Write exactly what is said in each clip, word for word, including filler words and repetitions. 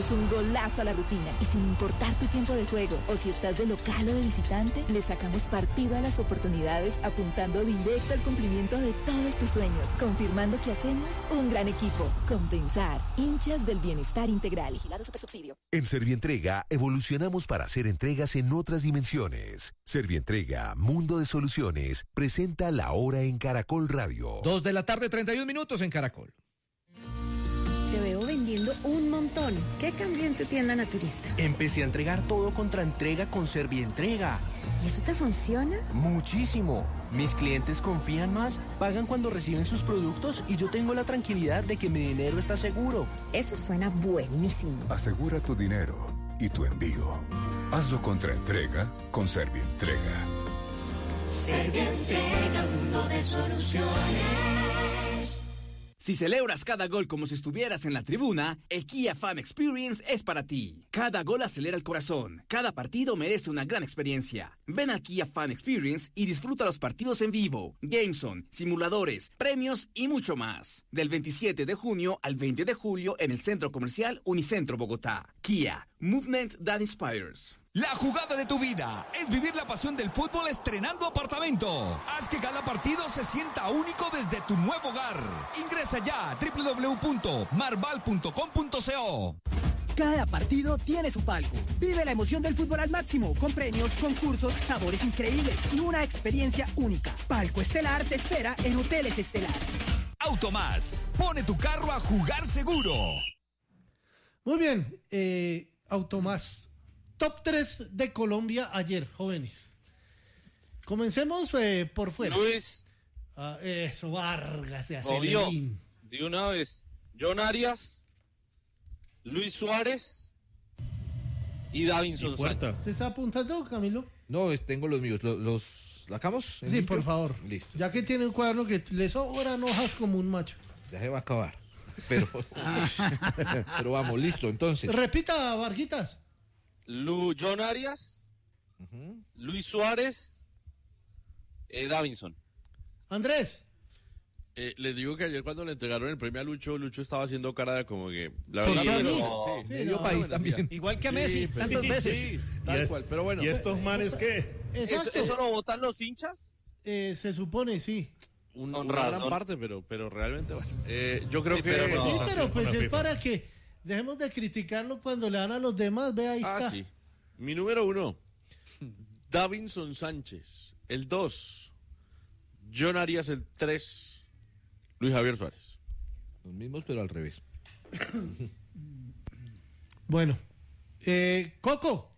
agregamos un golazo a la rutina. Y sin importar tu tiempo de juego, o si estás de local o de visitante, le sacamos partido a las oportunidades apuntando directo al cumplimiento de todos tus sueños, confirmando que hacemos un gran equipo. Compensar, hinchas del bienestar integral. Vigilado Supersubsidio. En Servientrega evolucionamos para hacer entregas en otras dimensiones. Servientrega, Mundo de Soluciones, presenta La Hora en Caracol Radio. Dos de la tarde, treinta y un minutos en Caracol. Te veo vendiendo un montón. ¿Qué cambió en tu tienda naturista? Empecé a entregar todo contra entrega con Servientrega. ¿Y eso te funciona? Muchísimo. Mis clientes confían más, pagan cuando reciben sus productos y yo tengo la tranquilidad de que mi dinero está seguro. Eso suena buenísimo. Asegura tu dinero y tu envío. Hazlo contra entrega con Servientrega. Servientrega, mundo de soluciones. Si celebras cada gol como si estuvieras en la tribuna, el Kia Fan Experience es para ti. Cada gol acelera el corazón. Cada partido merece una gran experiencia. Ven al Kia Fan Experience y disfruta los partidos en vivo, Gameson, simuladores, premios y mucho más. Del veintisiete de junio al veinte de julio en el Centro Comercial Unicentro Bogotá. Kia, movement that inspires. La jugada de tu vida es vivir la pasión del fútbol estrenando apartamento. Haz que cada partido se sienta único desde tu nuevo hogar. Ingresa ya a doble u doble u doble u punto marval punto com punto co. Cada partido tiene su palco. Vive la emoción del fútbol al máximo, con premios, concursos, sabores increíbles y una experiencia única. Palco Estelar te espera en Hoteles Estelar. Automás, pone tu carro a jugar seguro. Muy bien, eh, Automás. Top tres de Colombia ayer, jóvenes. Comencemos eh, por fuera. Luis. Ah, eso, Vargas de Obvio, Acelerín. de una vez. John Arias, Luis Suárez y Davinson Sánchez. ¿Se está apuntando, Camilo? No, tengo los míos. ¿Los, los sacamos? Sí, limpio? por favor. Listo. Ya que tiene un cuaderno que le sobran hojas como un macho. Ya se va a acabar. Pero, pero vamos, listo, entonces. Repita, Varguitas. Lu, John Arias, uh-huh. Luis Suárez, eh, Davinson. Andrés. Eh, les digo que ayer cuando le entregaron el premio a Lucho, Lucho estaba haciendo cara de como que... La Sí, verdad, no, sí, sí, medio no, país no, también. Igual que a Messi, sí, tantas sí, veces. Sí, tal es, cual, pero bueno. ¿Y estos manes qué? ¿Eso, ¿Eso no votan los hinchas? Eh, se supone, sí. Una, una gran parte, pero, pero realmente, bueno. Eh, yo creo sí, que... Pero, sí, pero pues es para que dejemos de criticarlo cuando le dan a los demás. Ve, ahí ah, está. Sí. Mi número uno, Davinson Sánchez. El dos, John Arias. El tres, Luis Javier Suárez. Los mismos, pero al revés. Bueno, eh, Coco.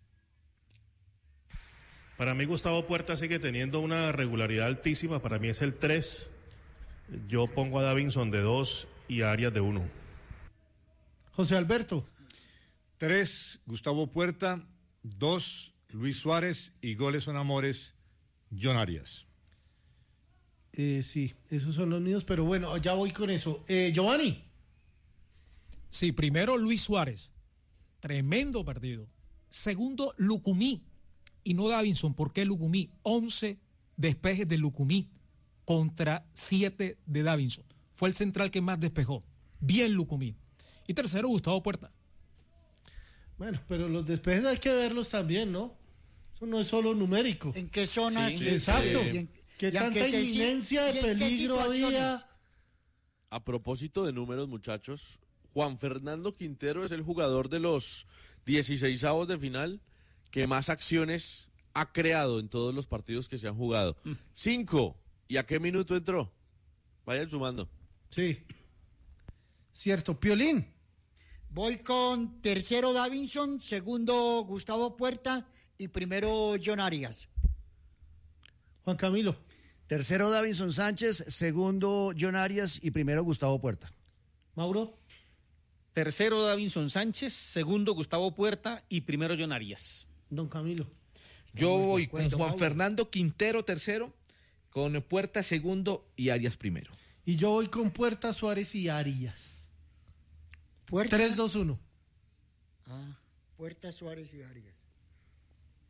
Para mí Gustavo Puerta sigue teniendo una regularidad altísima. Para mí es el tres. Yo pongo a Davinson de dos y a Arias de uno. José Alberto. tres, Gustavo Puerta. dos, Luis Suárez. Y goles son amores, John Arias. Eh, sí, esos son los míos, pero bueno, ya voy con eso. Eh, Giovanni. Sí, primero Luis Suárez. Tremendo partido. Segundo, Lucumí. Y no Davinson. ¿Por qué Lucumí? once despejes de Lucumí contra siete de Davinson. Fue el central que más despejó. Bien Lucumí. Y tercero, Gustavo Puerta. Bueno, pero los despejes hay que verlos también, ¿no? Eso no es solo numérico. ¿En qué zonas? Sí, exacto. Sí. ¿Y en, ¿Qué y tanta qué, inminencia de peligro había? A propósito de números, muchachos, Juan Fernando Quintero es el jugador de los dieciseisavos de final que más acciones ha creado en todos los partidos que se han jugado. Mm. Cinco. ¿Y a qué minuto entró? Vayan sumando. Sí. Cierto. Piolín. Voy con tercero Davinson, segundo Gustavo Puerta y primero John Arias. Juan Camilo. Tercero Davinson Sánchez, segundo John Arias y primero Gustavo Puerta. Mauro. Tercero Davinson Sánchez, segundo Gustavo Puerta y primero John Arias. Don Camilo. Yo voy con Juan Mauro. Fernando Quintero tercero, con Puerta segundo y Arias primero. Y yo voy con Puerta, Suárez y Arias. Puerta. tres, dos, uno. Ah, Puerta, Suárez y Arias.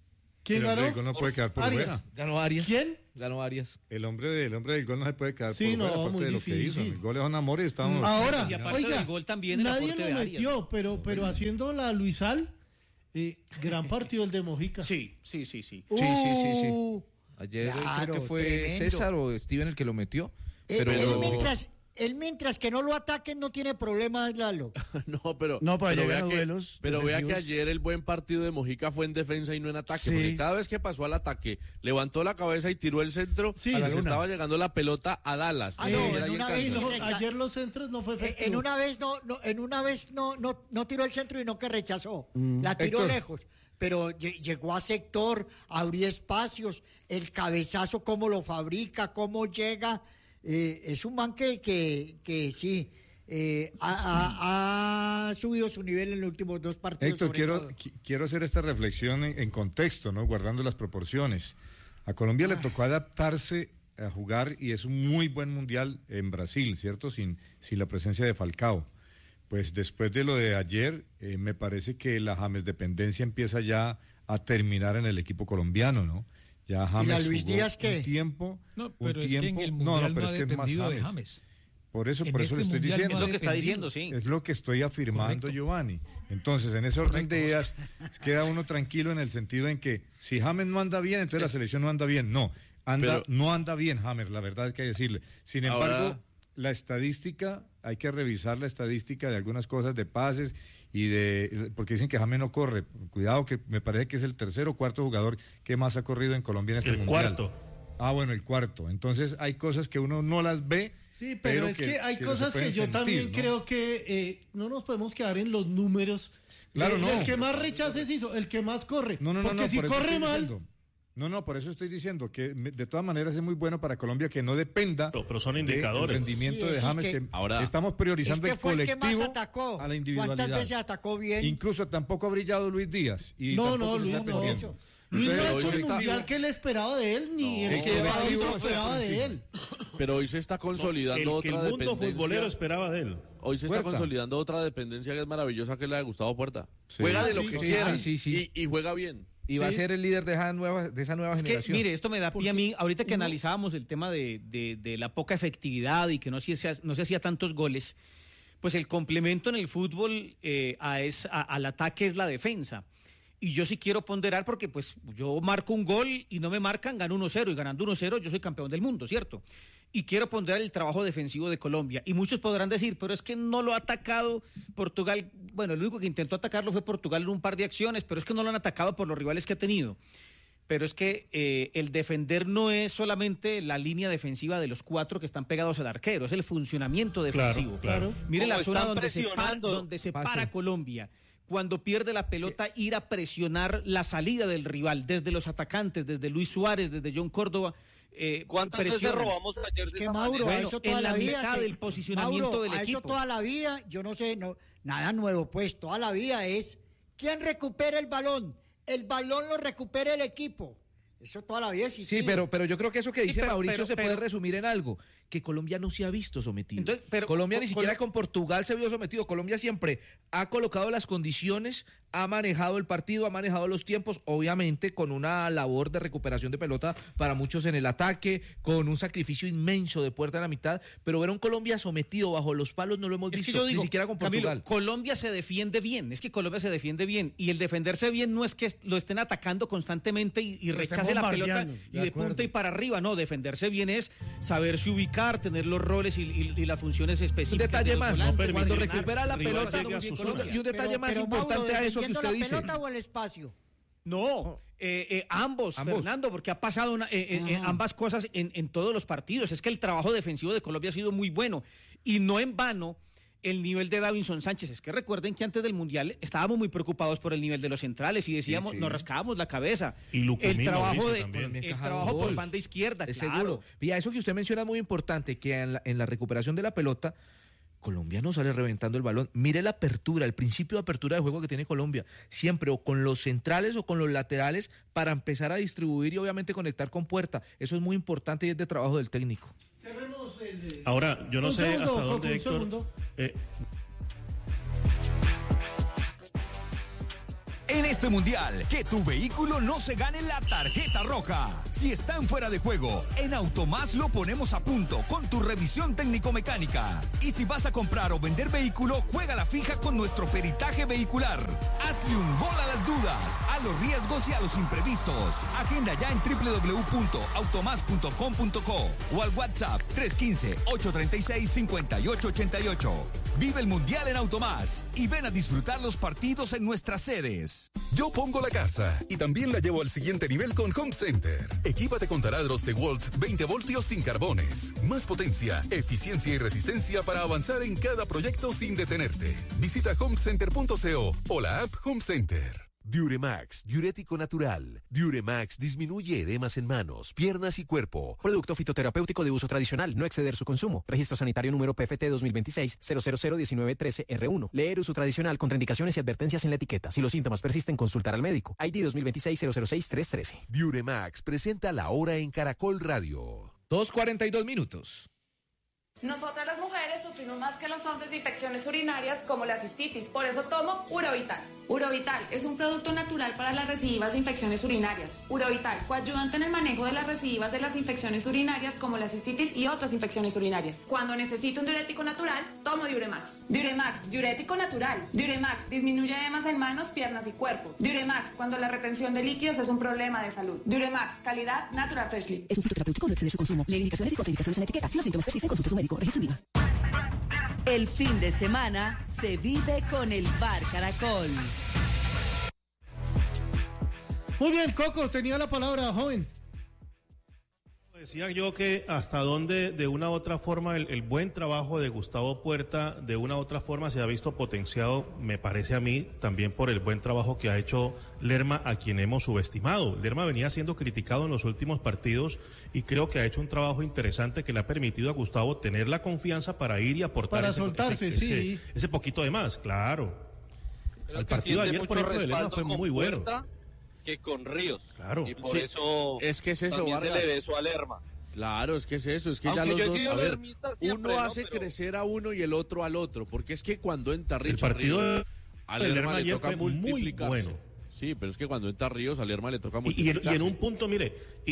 ¿Quién el hombre ganó? del gol no puede quedar por Arias. fuera. Ganó Arias. ¿Quién? Ganó Arias. El hombre, el hombre del gol no se puede quedar Sí, por no, fuera, aparte muy de lo que hizo. difícil. El gol es un amor y estamos... Ahora, Y aparte oiga, del gol también el nadie aporte lo de Arias. metió, pero, pero haciendo la Luisal, eh, gran partido el de Mojica. Sí, sí, sí, sí. Sí, sí, sí, sí. Uh, Ayer claro, creo que fue tremendo. César o Steven el que lo metió. Él, Pero él mientras, él mientras que no lo ataquen no tiene problemas, Lalo. No, pero, No, pero ayer vea ganó que, duelos pero vea que defensivos. ayer el buen partido de Mojica fue en defensa y no en ataque. Sí. Porque cada vez que pasó al ataque, levantó la cabeza y tiró el centro. Sí, a la la que luna. estaba llegando la pelota a Dallas. Ah, Y no, ayer en ahí una alcanzó. vez No, recha- ayer los centros no fue Eh, efectivo. En una vez no, no en una vez no, no, no tiró el centro y no que rechazó. La tiró Héctor. lejos. Pero lle- llegó a sector, abrió espacios, el cabezazo, cómo lo fabrica, cómo llega. Eh, es un man que, que, que sí, eh, ha, ha- ha subido su nivel en los últimos dos partidos. Héctor, sobre quiero, todo. qui- quiero hacer esta reflexión en, en contexto, ¿no? Guardando las proporciones. A Colombia le tocó adaptarse a jugar y es un muy buen mundial en Brasil, ¿cierto? Sin, sin la presencia de Falcao. Pues después de lo de ayer, eh, me parece que la James dependencia empieza ya a terminar en el equipo colombiano, ¿no? Ya James la Luis jugó Díaz qué? un tiempo, No, un pero es que en tiempo- el no, Mundial no, no, pero ha es que es más dependido de James. James. Por eso, En por eso este le estoy Mundial no diciendo. ha Es lo que está dependido. diciendo, sí. Es lo que estoy afirmando, Correcto. Giovanni. Entonces, en ese orden de ideas, queda uno tranquilo en el sentido en que si James no anda bien, entonces la selección no anda bien. No, anda, Pero- no anda bien James, la verdad es que hay que decirle. Sin embargo, Ahora- la estadística, hay que revisar la estadística de algunas cosas, de pases y de... Porque dicen que James no corre. Cuidado, que me parece que es el tercer o cuarto jugador que más ha corrido en Colombia en este El mundial. cuarto. Ah, bueno, el cuarto. Entonces, hay cosas que uno no las ve. Sí, pero, es que, hay que cosas se que pueden yo sentir, también ¿no? creo que eh, no nos podemos quedar en los números. Claro, Eh, no. El que más rechaces hizo, el que más corre. No, no, no, porque no, si por eso corre estoy mal, diciendo. No, no, por eso estoy diciendo que me- de todas maneras es muy bueno para Colombia que no dependa Pero, pero son del indicadores. rendimiento Sí, de eso es James, que- que Ahora- estamos priorizando Este el fue el que más colectivo atacó. a la individualidad. ¿Cuántas veces atacó bien? Incluso tampoco ha brillado Luis Díaz. Y no, tampoco no, se Luis está no. perdiendo. Luis no ha Pero hecho hoy el está- mundial que él esperaba de él, ni No, el que que Davinson Davinson esperaba de él. Pero hoy se está consolidando el que otra el mundo dependencia. futbolero esperaba de él. Hoy se está Puerta. consolidando otra dependencia que es maravillosa, que es la de Gustavo Puerta. Sí. Juega Ah, de lo sí, que sí, quiera sí, sí. Y, y juega bien. Y va a Sí. ser el líder de esa nueva, de esa nueva Es que, generación. mire, esto me da pie a mí, ahorita que analizábamos el tema de, de- de la poca efectividad y que no se, hacía- no se hacía tantos goles, pues el complemento en el fútbol eh, a es- a- al ataque es la defensa. Y yo sí quiero ponderar porque pues yo marco un gol y no me marcan, gano uno cero y ganando uno cero yo soy campeón del mundo, ¿cierto? Y quiero ponderar el trabajo defensivo de Colombia. Y muchos podrán decir, pero es que no lo ha atacado Portugal. Bueno, el único que intentó atacarlo fue Portugal en un par de acciones, pero es que no lo han atacado por los rivales que ha tenido. Pero es que eh, el defender no es solamente la línea defensiva de los cuatro que están pegados al arquero, es el funcionamiento defensivo. claro. Mire Como la zona están donde se, para, presionando. donde se Pase. para Colombia. Cuando pierde la pelota, ir a presionar la salida del rival, desde los atacantes, desde Luis Suárez, desde John Córdoba. Eh, ¿Cuántas veces presionan. robamos ayer de Que esa Mauro, manera? a Bueno, eso toda en la, la vida. mitad se- del posicionamiento Mauro, del a equipo. eso toda la vida, yo no sé, no, nada nuevo, pues toda la vida es ¿quién recupera el balón? El balón lo recupera el equipo. Eso toda la vida existía. Sí, pero, pero yo creo que eso que Sí, dice pero- Mauricio pero- se pero- puede resumir en algo, que Colombia no se ha visto sometido. Entonces, pero- Colombia ni con- siquiera con- con Portugal se vio sometido. Colombia siempre ha colocado las condiciones, ha manejado el partido, ha manejado los tiempos, obviamente con una labor de recuperación de pelota para muchos en el ataque, con un sacrificio inmenso de puerta a la mitad, pero ver a un Colombia sometido bajo los palos no lo hemos Es visto, que yo digo, ni siquiera con Camilo, Portugal. Colombia se defiende bien, es que Colombia se defiende bien y el defenderse bien no es que est- lo estén atacando constantemente y, y Lo estén rechace la pelota bombardeando, y de de acuerdo. punta y para arriba, no, defenderse bien es saberse ubicar, tener los roles y, y- y las funciones Un específicas. detalle de los más, volantes, cuando presionar. recupera la rival pelota, llegue a y su un zona. detalle Pero- más pero, importante Mauro, a eso que ¿defendiendo usted la dice. pelota o el espacio? No, eh, eh, ambos, Ambos. Fernando, porque ha pasado una- eh, eh, eh, ambas cosas en, en todos los partidos. Es que el trabajo defensivo de Colombia ha sido muy bueno y no en vano el nivel de Davinson Sánchez. Es que recuerden que antes del Mundial estábamos muy preocupados por el nivel de los centrales y decíamos, Sí, sí. nos rascábamos la cabeza. Y Lucumí el trabajo, Mauricio de, también. el Encajado trabajo por gol. banda izquierda, Es claro. seguro. Y a eso que usted menciona es muy importante, que en la, en la recuperación de la pelota, Colombia no sale reventando el balón. Mire la apertura, el principio de apertura de juego que tiene Colombia. Siempre o con los centrales o con los laterales para empezar a distribuir y obviamente conectar con puerta. Eso es muy importante y es de trabajo del técnico. Cerremos el- Ahora, yo no Un sé segundo, hasta Coco, dónde, un Héctor. segundo. eh, En este mundial, que tu vehículo no se gane la tarjeta roja. Si están fuera de juego, en Automás lo ponemos a punto con tu revisión técnico-mecánica. Y si vas a comprar o vender vehículo, juega la fija con nuestro peritaje vehicular. Hazle un gol a las dudas, a los riesgos y a los imprevistos. Agenda ya en doble u doble u doble u punto automás punto com punto co o al WhatsApp tres uno cinco, ocho tres seis, cinco ocho ocho ocho. Vive el mundial en Automás y ven a disfrutar los partidos en nuestras sedes. Yo pongo la casa y también la llevo al siguiente nivel con Home Center. Equípate con taladros DeWalt veinte voltios sin carbones. Más potencia, eficiencia y resistencia para avanzar en cada proyecto sin detenerte. Visita home center punto co o la app Home Center. Diuremax, diurético natural. Diuremax disminuye edemas en manos, piernas y cuerpo. Producto fitoterapéutico de uso tradicional, no exceder su consumo. Registro sanitario número P F T dos mil veintiséis cero cero cero diecinueve trece R uno. Leer uso tradicional, contraindicaciones y advertencias en la etiqueta. Si los síntomas persisten, consultar al médico. I D dos mil veintiséis cero cero seis tres trece. Diuremax presenta La Hora en Caracol Radio. dos cuarenta y dos minutos. Nosotras las mujeres sufrimos más que los hombres de infecciones urinarias como la cistitis, por eso tomo Urovital. Urovital es un producto natural para las recidivas de infecciones urinarias. Urovital, coayudante en el manejo de las recidivas de las infecciones urinarias como la cistitis y otras infecciones urinarias. Cuando necesito un diurético natural, tomo Diuremax. Diuremax, diurético natural. Diuremax disminuye edemas en manos, piernas y cuerpo. Diuremax, cuando la retención de líquidos es un problema de salud. Diuremax, calidad Natural Freshly. Es un fitoterapéutico, no exceder su consumo. Lee indicaciones y contraindicaciones en la etiqueta. Si los síntomas persisten, consulte a su médico. Registro INVIMA. El fin de semana se vive con el Bar Caracol. Muy bien, Coco, tenía la palabra, joven. Decía yo que hasta donde de una u otra forma el, el buen trabajo de Gustavo Puerta de una u otra forma se ha visto potenciado, me parece a mí, también por el buen trabajo que ha hecho Lerma, a quien hemos subestimado. Lerma venía siendo criticado en los últimos partidos y creo que ha hecho un trabajo interesante que le ha permitido a Gustavo tener la confianza para ir y aportar para ese, soltarse, ese, sí. ese, ese poquito de más, claro. Creo El que partido de siente ayer, por mucho ejemplo, de Lerma respaldo fue con muy bueno. Puerta que con Ríos. Claro. Y por Sí, eso es que es eso, también Vargas. se le besó a Lerma. Claro, es que es eso, es que Aunque ya los yo he dos, sido a ver, lermista siempre, uno ¿no? hace Pero- crecer a uno y el otro al otro, porque es que cuando entra Richard El partido Ríos, de- a de Lerma Lerma le ayer toca fue muy multiplicarse. bueno. Sí, pero es que cuando entra Ríos, a Lerma le toca Y, y, en, multiplicarse. y en un punto, mire, y,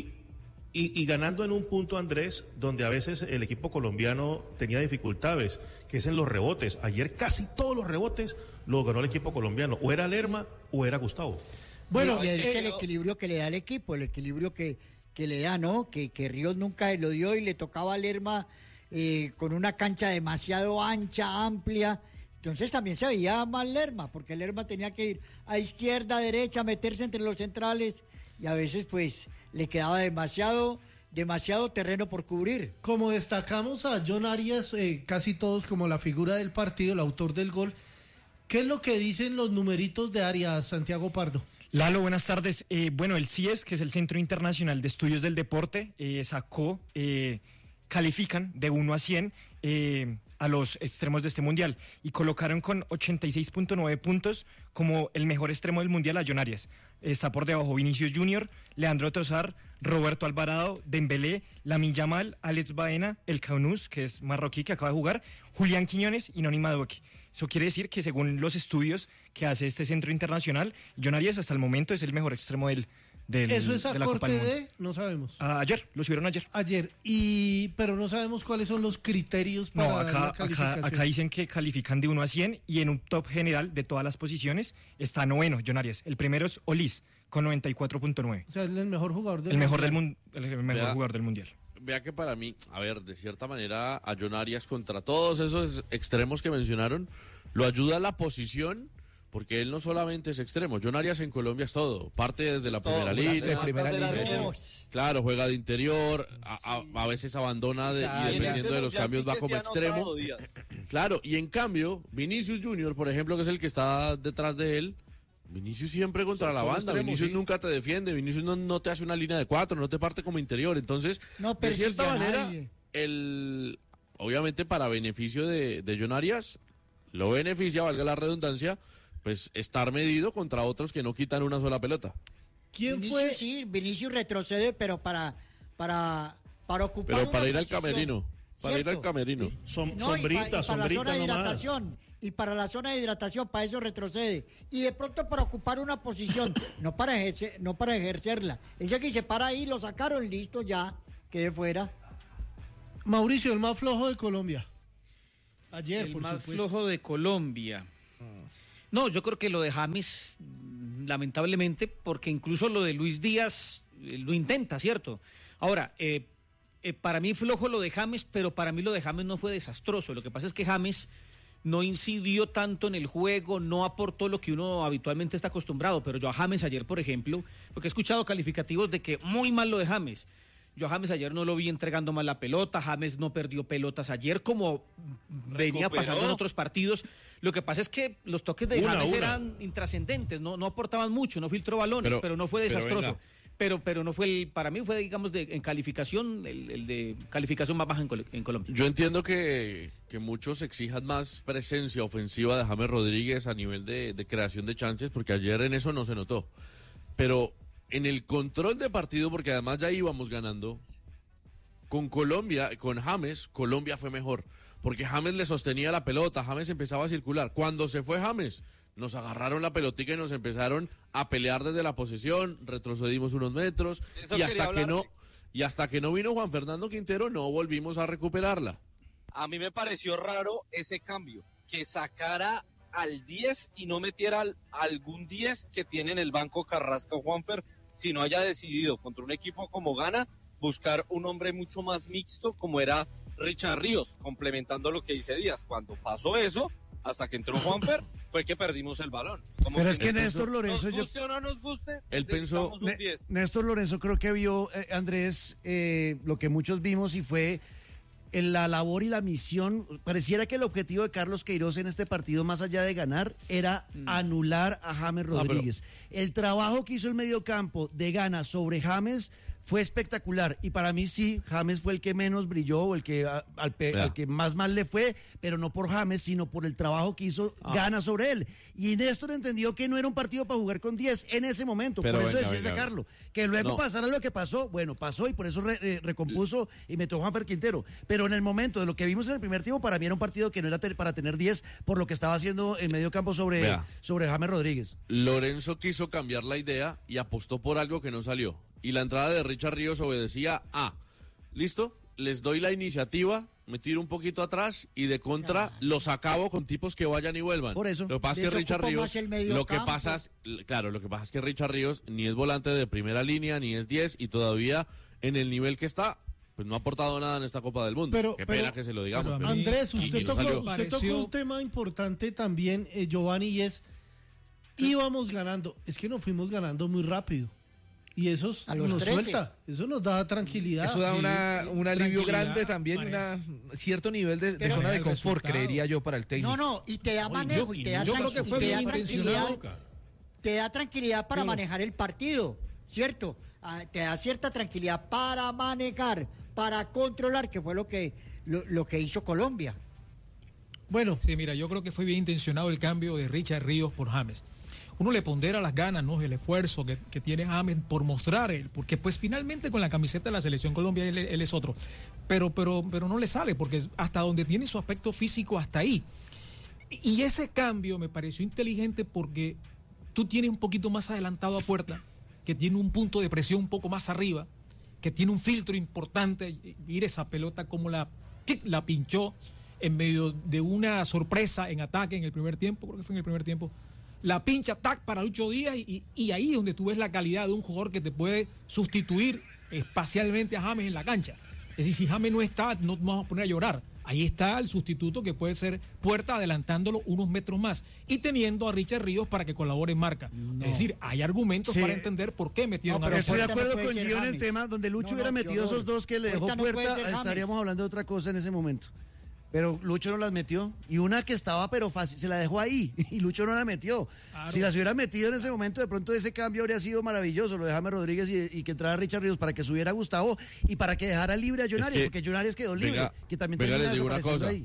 y, y ganando en un punto, Andrés, donde a veces el equipo colombiano tenía dificultades, que es en los rebotes. Ayer casi todos los rebotes los ganó el equipo colombiano. O era Lerma o era Gustavo. Bueno, Sí, y es eh, el equilibrio que le da el equipo, el equilibrio que, que le da, ¿no? Que, que Ríos nunca lo dio y le tocaba a Lerma eh, con una cancha demasiado ancha, amplia. Entonces también se veía mal Lerma, porque Lerma tenía que ir a izquierda, a derecha, meterse entre los centrales y a veces pues le quedaba demasiado, demasiado terreno por cubrir. Como destacamos a John Arias, eh, casi todos como la figura del partido, el autor del gol, ¿qué es lo que dicen los numeritos de Arias, Santiago Pardo? Lalo, buenas tardes. Eh, bueno, el C I E S, que es el Centro Internacional de Estudios del Deporte, eh, sacó, eh, califican de uno a cien eh, a los extremos de este mundial y colocaron con ochenta y seis punto nueve puntos como el mejor extremo del mundial a John Arias. Está por debajo Vinicius Junior, Leandro Trossard, Roberto Alvarado, Dembélé, Lamine Yamal, Alex Baena, El Kaunos, que es marroquí, que acaba de jugar, Julián Quiñones y Noni Madueke. Eso quiere decir que según los estudios que hace este centro internacional, John Arias hasta el momento es el mejor extremo del, del Eso es a de la Copa corte del Mundo. de, no sabemos. Ah, ayer, lo subieron ayer. Ayer, y pero no sabemos cuáles son los criterios para No, dar acá, la acá, calificación. acá dicen que califican de uno a cien y en un top general de todas las posiciones está noveno John Arias. El primero es Olis con noventa y cuatro punto nueve. O sea, es el mejor jugador del El mejor del mundial. mundo, el mejor Vea. jugador del mundial. Vea que para mí, a ver, de cierta manera, a John Arias contra todos esos extremos que mencionaron, lo ayuda la posición, porque él no solamente es extremo. John Arias en Colombia es todo, parte de la primera línea. de primera línea. Claro, juega de interior, a, a- a veces abandona de- Exacto. y dependiendo de los Ya cambios sí va que como se ha extremo. notado, Díaz. Claro, y en cambio, Vinicius Junior, por ejemplo, que es el que está detrás de él, Vinicius siempre contra la Solo banda, extremo, Vinicius sí. nunca te defiende, Vinicius no, no te hace una línea de cuatro, no te parte como interior, entonces, No de cierta persigue a manera, nadie. el, obviamente para beneficio de, de John Arias, lo beneficia, valga la redundancia, pues estar medido contra otros que no quitan una sola pelota. ¿Quién Vinicius, fue? Sí, Vinicius retrocede, pero para, para, para ocupar Pero para una ir al posición, camerino, para ir al ¿cierto? camerino. Som- No, y pa- y sombrita, para la zona sombrita de nomás. hidratación. y para la zona de hidratación, para eso retrocede. Y de pronto para ocupar una posición, no para, ejercer, no para ejercerla. Él llega y se para ahí, lo sacaron, listo, ya, quede fuera. Mauricio, el más flojo de Colombia. Ayer, el por más supuesto. flojo de Colombia. No, yo creo que lo de James, lamentablemente, porque incluso lo de Luis Díaz eh, lo intenta, ¿cierto? Ahora, eh, eh, para mí flojo lo de James, pero para mí lo de James no fue desastroso. Lo que pasa es que James no incidió tanto en el juego, no aportó lo que uno habitualmente está acostumbrado. Pero yo a James ayer, por ejemplo, porque he escuchado calificativos de que muy mal lo de James. Yo a James ayer no lo vi entregando mal la pelota, James no perdió pelotas ayer como venía pasando en otros partidos. Lo que pasa es que los toques de Una, James una. eran intrascendentes, no, no aportaban mucho, no filtró balones, pero, Pero- no fue pero desastroso. venga. Pero, pero no fue el, para mí fue, digamos, de, en calificación, el, el de calificación más baja en, Col- en Colombia. Yo entiendo que, que muchos exijan más presencia ofensiva de James Rodríguez a nivel de, de creación de chances, porque ayer en eso no se notó. Pero en el control de partido, porque además ya íbamos ganando, con Colombia, con James, Colombia fue mejor. Porque James le sostenía la pelota, James empezaba a circular. Cuando se fue James, nos agarraron la pelotica y nos empezaron a pelear desde la posesión, retrocedimos unos metros Eso y quería hasta que hablar. no y hasta que no vino Juan Fernando Quintero no volvimos a recuperarla. A mí me pareció raro ese cambio, que sacara al diez y no metiera al, algún diez que tiene en el banco Carrasco Juanfer, si no haya decidido contra un equipo como Ghana buscar un hombre mucho más mixto como era Richard Ríos, complementando lo que dice Díaz. Cuando pasó eso, hasta que entró Juanfer, fue que perdimos el balón. Como Pero es que en el- Néstor Lorenzo, nos yo- guste o no nos guste, Él pensó- necesitamos un Ne- diez. Néstor Lorenzo creo que vio, eh, Andrés, eh, lo que muchos vimos y fue en la labor y la misión. Pareciera que el objetivo de Carlos Queiroz en este partido, más allá de ganar, era anular a James pero- Rodríguez. El trabajo que hizo el mediocampo de Ghana sobre James fue espectacular y para mí sí, James fue el que menos brilló, o el que a- al, pe- Vea. al que más mal le fue, pero no por James, sino por el trabajo que hizo Ah. Ghana sobre él. Y Néstor entendió que no era un partido para jugar con diez en ese momento, Pero por eso venga, decidió venga, sacarlo. Que luego No. pasara lo que pasó, bueno, pasó y por eso re- eh, recompuso y metió a Juanfer Quintero. Pero en el momento de lo que vimos en el primer tiempo, para mí era un partido que no era te- para tener diez por lo que estaba haciendo en medio campo sobre, Vea. sobre James Rodríguez. Lorenzo quiso cambiar la idea y apostó por algo que no salió. Y la entrada de Richard Ríos obedecía a, listo, les doy la iniciativa, me tiro un poquito atrás y de contra los acabo con tipos que vayan y vuelvan. Por eso. Lo que pasa es que Desocupa Richard Ríos, más el medio lo que campo. pasa es, claro, lo que pasa es que Richard Ríos ni es volante de primera línea, ni es diez y todavía en el nivel que está, pues no ha aportado nada en esta Copa del Mundo. Pero- Qué pero- pena que se lo digamos. pero a pero- mí- Andrés, y- usted, y no tocó, salió. usted tocó Pareció- un tema importante también, eh, Giovanni, y es, íbamos ganando, es que nos fuimos ganando muy rápido. Y eso A los nos trece. suelta, eso nos da tranquilidad. Eso da Sí, una, un alivio tranquilidad, grande también, manejas. un cierto nivel de, de Pero- zona de el confort, resultado. creería yo, para el técnico. No, no, y te da Oye, manejo, yo- y te da, yo creo tranqui- que fue y te da bien tranquilidad, intencionado. te da tranquilidad para Pero- manejar el partido, ¿cierto? Ah, te da cierta tranquilidad para manejar, para controlar, que fue lo que, lo, lo que hizo Colombia. Bueno, Sí, mira, yo creo que fue bien intencionado el cambio de Richard Ríos por James. Uno le pondera las ganas, ¿no? El esfuerzo que, que tiene James por mostrar él, porque pues finalmente con la camiseta de la Selección Colombia él, él es otro. Pero, pero, pero no le sale, porque hasta donde tiene su aspecto físico, hasta ahí. Y ese cambio me pareció inteligente porque tú tienes un poquito más adelantado a Puerta, que tiene un punto de presión un poco más arriba, que tiene un filtro importante. Mire esa pelota como la, la pinchó en medio de una sorpresa en ataque en el primer tiempo, creo que fue en el primer tiempo. La pincha, tac, para Lucho Díaz, y, y ahí es donde tú ves la calidad de un jugador que te puede sustituir espacialmente a James en la cancha. Es decir, si James no está, no nos vamos a poner a llorar. Ahí está el sustituto que puede ser Puerta, adelantándolo unos metros más y teniendo a Richard Ríos para que colabore en marca. Es decir, hay argumentos Sí. para entender por qué metieron No, a pero Richard. estoy de Puerta no acuerdo puede con ser Gio en el James. tema donde Lucho No, hubiera no, qué metido horror. esos dos que le dejó Puerta no puede Puerta, ser James. estaríamos hablando de otra cosa en ese momento. Pero Lucho no las metió. Y una que estaba, pero fácil, se la dejó ahí. Y Lucho no la metió. Claro. Si las hubiera metido en ese momento, de pronto ese cambio habría sido maravilloso. Lo de James Rodríguez y, y que entrara Richard Ríos para que subiera Gustavo y para que dejara libre a John Es Arias, que- porque John Arias quedó libre. Venga, que también venga, termina les digo una desapareciendo cosa. ahí.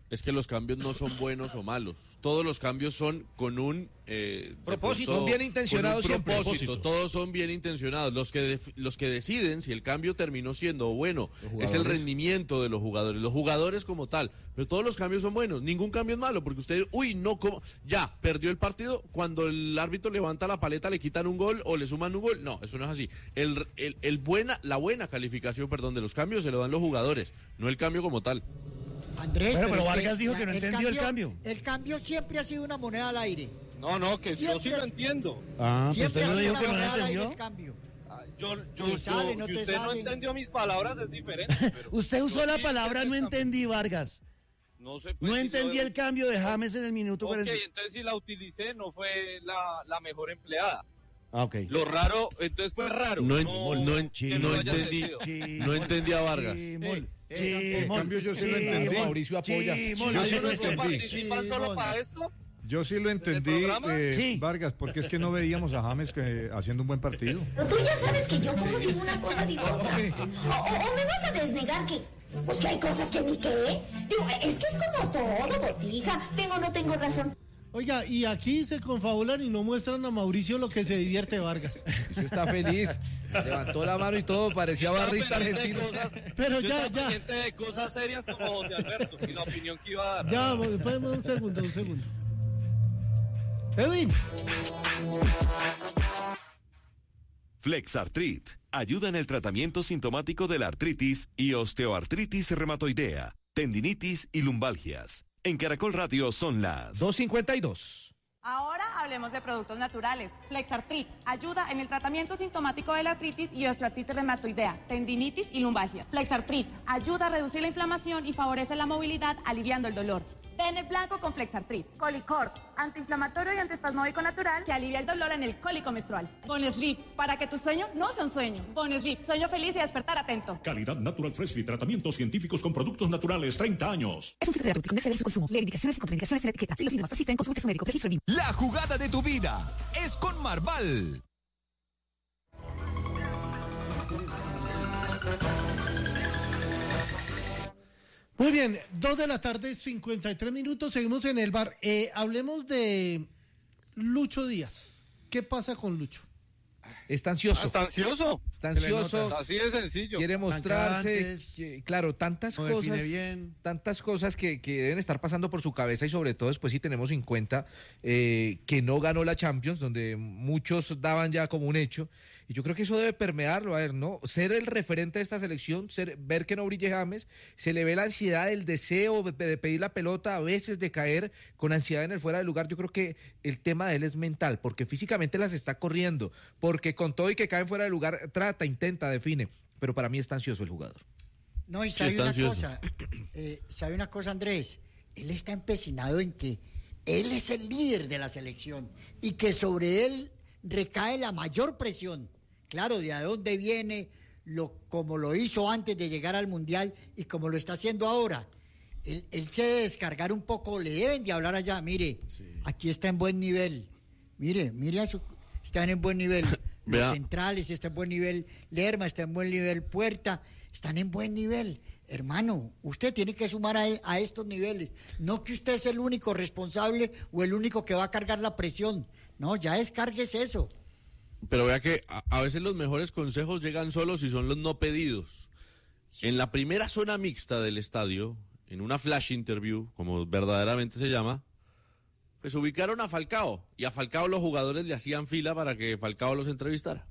es que los cambios no son buenos o malos. Todos los cambios son con un eh, propósito, pronto, son bien intencionados con un siempre. propósito. Todos son bien intencionados. Los que def- los que deciden si el cambio terminó siendo bueno es el rendimiento de los jugadores, los jugadores como tal. Pero todos los cambios son buenos. Ningún cambio es malo porque usted, uy, no, ¿cómo? Ya perdió el partido. Cuando el árbitro levanta la paleta le quitan un gol o le suman un gol. No, eso no es así. El, el, el buena, la buena calificación, perdón, de los cambios se lo dan los jugadores, no el cambio como tal. Andrés, Bueno, pero es Vargas que dijo que no entendió el cambio. El cambio siempre ha sido una moneda al aire. No, no, que Siempre yo sí lo es- entiendo. Ah, pues Siempre usted ha no sido dijo una que no lo moneda al aire entendió. el cambio. Yo, yo, Te yo- sale, no si te usted no sale. entendió mis palabras es diferente. pero Usted usó yo la sí palabra no entendí el cambio. entendí, Vargas. No sé, pues, No si entendí yo- el cambio de James en el minuto Ok, cuarenta. entonces si la utilicé no fue la, la mejor empleada. Ah, ok. Lo raro, entonces fue raro. No, en- no, no, en- que no lo haya entendí, entendido. no entendí a Vargas. Chimol, En chimol, cambio, yo sí lo entendí. chimol, Mauricio apoya. chimol. Yo sí ¿Hay lo unos que entendí. participan solo para esto? Yo sí lo entendí, programa? eh, Sí. Vargas, porque es que no veíamos a James que, haciendo un buen partido. Pero tú ya sabes que yo como digo una cosa digo otra. O, o- o me vas a desnegar que, pues que hay cosas que ni qué. Digo, es que es como todo, botija. Tengo o no tengo razón. Oiga, y aquí se confabulan y no muestran a Mauricio lo que se divierte Vargas. Mauricio está feliz. Levantó la mano y todo, parecía Estaba barrista pendiente de argentino. cosas- Pero yo ya, estaba ya. pendiente de cosas serias como José Alberto y la opinión que iba a dar. Ya, podemos un segundo, un segundo. Edwin. Flexartrit ayuda en el tratamiento sintomático de la artritis y osteoartritis reumatoidea, tendinitis y lumbalgias. En Caracol Radio son las dos cincuenta y dos. Ahora hablemos de productos naturales. Flexartrit ayuda en el tratamiento sintomático de la artritis y osteoartritis reumatoidea, tendinitis y lumbalgia. Flexartrit ayuda a reducir la inflamación y favorece la movilidad, aliviando el dolor. Ven el blanco con Flexartrit. Colicort, antiinflamatorio y antiespasmódico natural que alivia el dolor en el cólico menstrual. Bonesleep, para que tu sueño no sea un sueño. Bonesleep, sueño feliz y despertar atento. Calidad Natural Fresh y tratamientos científicos con productos naturales, treinta años. Es un fitoterapéutico, no exceder su consumo. Lee indicaciones y contraindicaciones en la etiqueta. Si los síntomas persisten, consulte a su médico. Registro B I M. La jugada de tu vida es con Marval. Muy bien, dos de la tarde, cincuenta y tres minutos, seguimos en el bar. Eh, hablemos de Lucho Díaz. ¿Qué pasa con Lucho? Está ansioso. ¿Está ansioso? Está ansioso. Así de sencillo. Quiere mostrarse. Antes, que- claro, tantas no cosas. define bien. Tantas cosas que, que deben estar pasando por su cabeza y sobre todo después si tenemos en cuenta eh, que no ganó la Champions, donde muchos daban ya como un hecho. Y yo creo que eso debe permearlo, a ver, ¿no? Ser el referente de esta selección, ser, ver que no brille James, se le ve la ansiedad, el deseo de, de pedir la pelota, a veces de caer con ansiedad en el fuera de lugar. Yo creo que el tema de él es mental, porque físicamente las está corriendo, porque con todo y que caen fuera de lugar, trata, intenta, define, pero para mí está ansioso el jugador. No, y Sí, sabe está una ansioso. cosa, eh, sabe una cosa, Andrés, él está empecinado en que él es el líder de la selección y que sobre él recae la mayor presión. Claro, de a dónde viene, lo, como lo hizo antes de llegar al Mundial y como lo está haciendo ahora. Él, él se debe descargar un poco, le deben de hablar allá, mire, aquí está en buen nivel, mire, mire, a su, están en buen nivel, los Vea. centrales están en buen nivel, Lerma está en buen nivel, Puerta, están en buen nivel. Hermano, usted tiene que sumar a, a estos niveles, no que usted es el único responsable o el único que va a cargar la presión, no, ya descargues eso. Pero vea que a, a veces los mejores consejos llegan solos y son los no pedidos. En la primera zona mixta del estadio, en una flash interview, como verdaderamente se llama, pues ubicaron a Falcao. Y a Falcao los jugadores le hacían fila para que Falcao los entrevistara.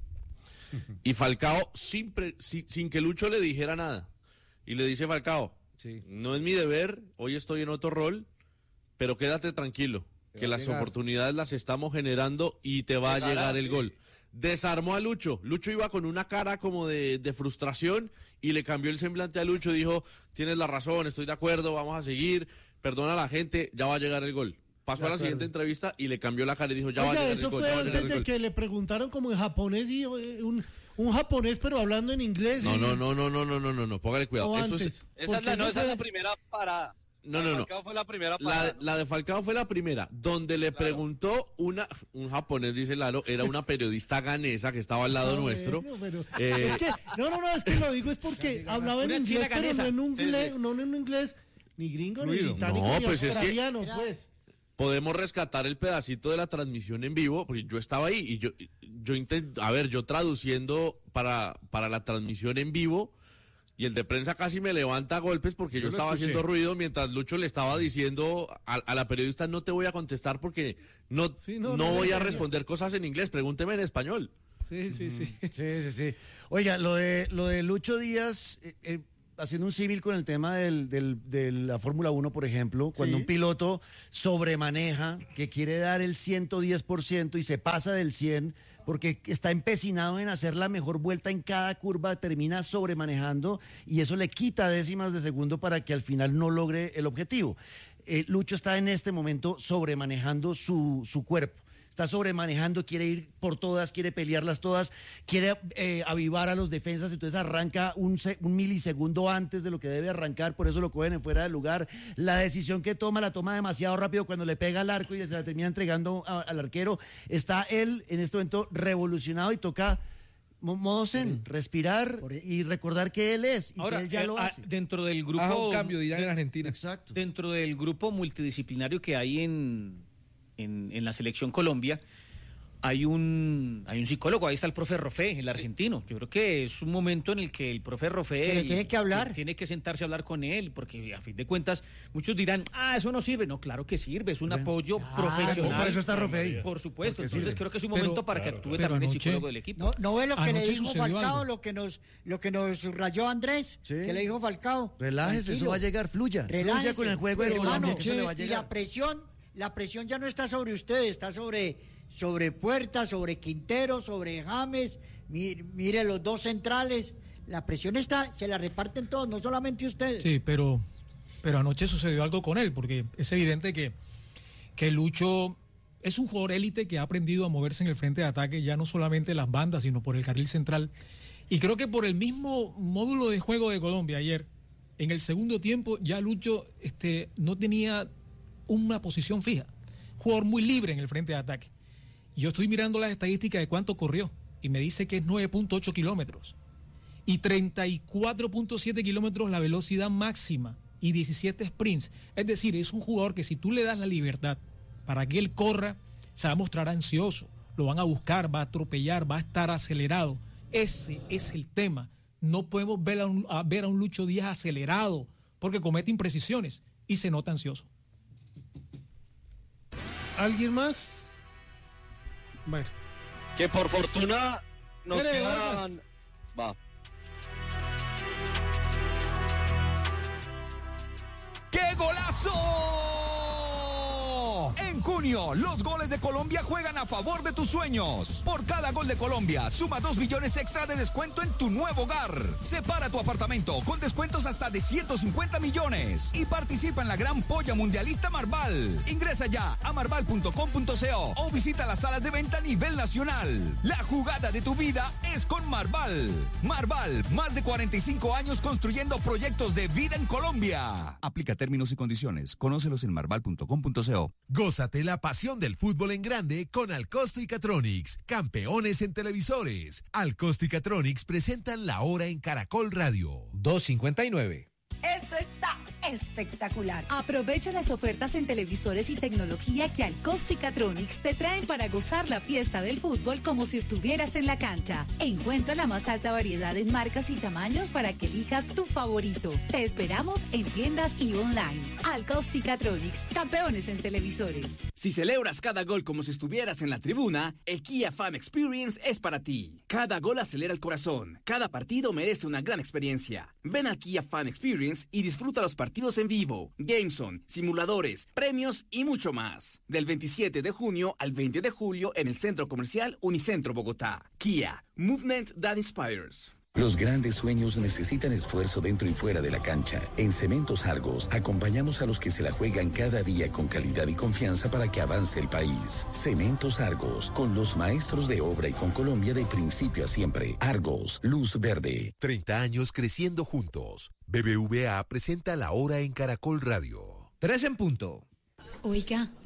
Y Falcao, sin, pre- sin, sin que Lucho le dijera nada. Y le dice Falcao, no es mi deber, hoy estoy en otro rol, pero quédate tranquilo, Te que va a las llegar. oportunidades las estamos generando y te va a Llegará, llegar el sí. gol. Desarmó a Lucho. Lucho iba con una cara como de, de frustración y le cambió el semblante a Lucho. Dijo, tienes la razón, estoy de acuerdo, vamos a seguir. Perdona a la gente, ya va a llegar el gol. Pasó De a la acuerdo. siguiente entrevista y le cambió la cara y dijo, ya va a Oiga, llegar eso el gol. fue ya va a llegar antes el de gol. que le preguntaron como en japonés y eh, un, un japonés pero hablando en inglés. No, y- no, no, no, no, no, no, no, no, póngale O cuidado. Eso antes. es, Esa es la, no, esa es la primera parada. No, La de no, no. Falcao fue la primera La, parada. de- la de Falcao fue la primera, donde le preguntó una, un japonés, dice Lalo, era una periodista ganesa que estaba al lado Ah, nuestro. bueno, pero- Eh, es que, no, no, no, es que lo digo es porque hablaba en Una inglés, china pero ganesa. no en un Sí, inglés, sí. no en un inglés Ni gringo, Fluido. ni británico, No, ni pues es que- australiano, pues. Podemos rescatar el pedacito de la transmisión en vivo, porque yo estaba ahí y yo, yo intento, a ver, yo traduciendo para, para la transmisión en vivo, y el de prensa casi me levanta a golpes porque yo, Yo lo estaba escuché. haciendo ruido mientras Lucho le estaba diciendo a, a la periodista, no te voy a contestar porque no, no, no, no voy le a engaña. responder cosas en inglés, pregúnteme en español. Sí, sí, sí. Sí, sí, sí. Oiga, lo de, lo de Lucho Díaz, eh, eh, haciendo un símil con el tema del, del- de la Fórmula uno, por ejemplo, cuando Sí. un piloto sobremaneja, que quiere dar el ciento diez por ciento y se pasa del cien porque está empecinado en hacer la mejor vuelta en cada curva, termina sobremanejando y eso le quita décimas de segundo para que al final no logre el objetivo. Eh, Lucho está en este momento sobremanejando su, su cuerpo. Está sobremanejando, quiere ir por todas, quiere pelearlas todas, quiere eh, avivar a los defensas, entonces arranca un, se- un milisegundo antes de lo que debe arrancar, por eso lo cogen en fuera de lugar. La decisión que toma la toma demasiado rápido cuando le pega al arco y se la termina entregando a- al arquero. Está él en este momento revolucionado y toca mo- modo zen, respirar y recordar que él es y Ahora, que él ya eh, lo ah, hace. dentro del grupo Haga un cambio, dirán en de- Argentina. Exacto. Dentro del grupo multidisciplinario que hay en, en, en la selección Colombia, hay un hay un psicólogo, ahí está el profe Rofé, el argentino. Yo creo que es un momento en el que el profe Rofé Que le tiene que hablar. tiene que sentarse a hablar con él, porque a fin de cuentas muchos dirán, ah, eso no sirve. No, claro que sirve, es un apoyo profesional. por eso está Rofé ahí. Por supuesto, Porque entonces sirve. creo que es un Pero- momento para que actúe pero también el anoche- psicólogo del equipo. No, no ve lo que le Anoche dijo sucedió Falcao, algo. lo que nos lo que nos subrayó Andrés, Sí. que le dijo Falcao. Relájese, eso Tranquilo. va a llegar, fluya. Relájese, Fluya con el juego de hermano, Colombia, que eso le va a y llegar. la presión, la presión ya no está sobre ustedes, está sobre, sobre Puerta, sobre Quintero, sobre James, mire, mire los dos centrales, la presión está, se la reparten todos, no solamente ustedes. Sí, pero, pero anoche sucedió algo con él, porque es evidente que, que Lucho es un jugador élite que ha aprendido a moverse en el frente de ataque, ya no solamente las bandas, sino por el carril central. Y creo que por el mismo módulo de juego de Colombia ayer, en el segundo tiempo ya Lucho este, no tenía una posición fija. Jugador muy libre en el frente de ataque. Yo estoy mirando las estadísticas de cuánto corrió y me dice que es nueve punto ocho kilómetros y treinta y cuatro punto siete kilómetros la velocidad máxima y diecisiete sprints. Es decir, es un jugador que si tú le das la libertad para que él corra, se va a mostrar ansioso, lo van a buscar, va a atropellar, va a estar acelerado. Ese es el tema. No podemos ver a un, a ver a un Lucho Díaz acelerado porque comete imprecisiones y se nota ansioso. ¿Alguien más? Bueno. Que por fortuna nos Mire, quedan... Va. ¡Qué golazo! En junio, los goles de Colombia juegan a favor de tus sueños. Por cada gol de Colombia, suma dos millones extra de descuento en tu nuevo hogar. Separa tu apartamento con descuentos hasta de ciento cincuenta millones. Y participa en la gran polla mundialista Marval. Ingresa ya a marval punto com punto co o visita las salas de venta a nivel nacional. La jugada de tu vida es con Marval. Marval, más de cuarenta y cinco años construyendo proyectos de vida en Colombia. Aplica términos y condiciones. Conócelos en marval punto com punto co. Gózate la pasión del fútbol en grande con Alcosto y Catronics, campeones en televisores. Alcosto y Catronics presentan la hora en Caracol Radio. dos cincuenta y nueve. Esto está espectacular. Aprovecha las ofertas en televisores y tecnología que Alcosto y Catronics te traen para gozar la fiesta del fútbol como si estuvieras en la cancha. Encuentra la más alta variedad en marcas y tamaños para que elijas tu favorito. Te esperamos en tiendas y online. Alcosto y Catronics, campeones en televisores. Si celebras cada gol como si estuvieras en la tribuna, el Kia Fan Experience es para ti. Cada gol acelera el corazón. Cada partido merece una gran experiencia. Ven al Kia Fan Experience y disfruta los partidos en vivo, Gameson, simuladores, premios y mucho más. Del veintisiete de junio al veinte de julio en el Centro Comercial Unicentro Bogotá. Kia, Movement That Inspires. Los grandes sueños necesitan esfuerzo dentro y fuera de la cancha. En Cementos Argos acompañamos a los que se la juegan cada día con calidad y confianza para que avance el país. Cementos Argos, con los maestros de obra y con Colombia de principio a siempre. Argos, luz verde. treinta años creciendo juntos. B B V A presenta la hora en Caracol Radio. Tres en punto. Oiga,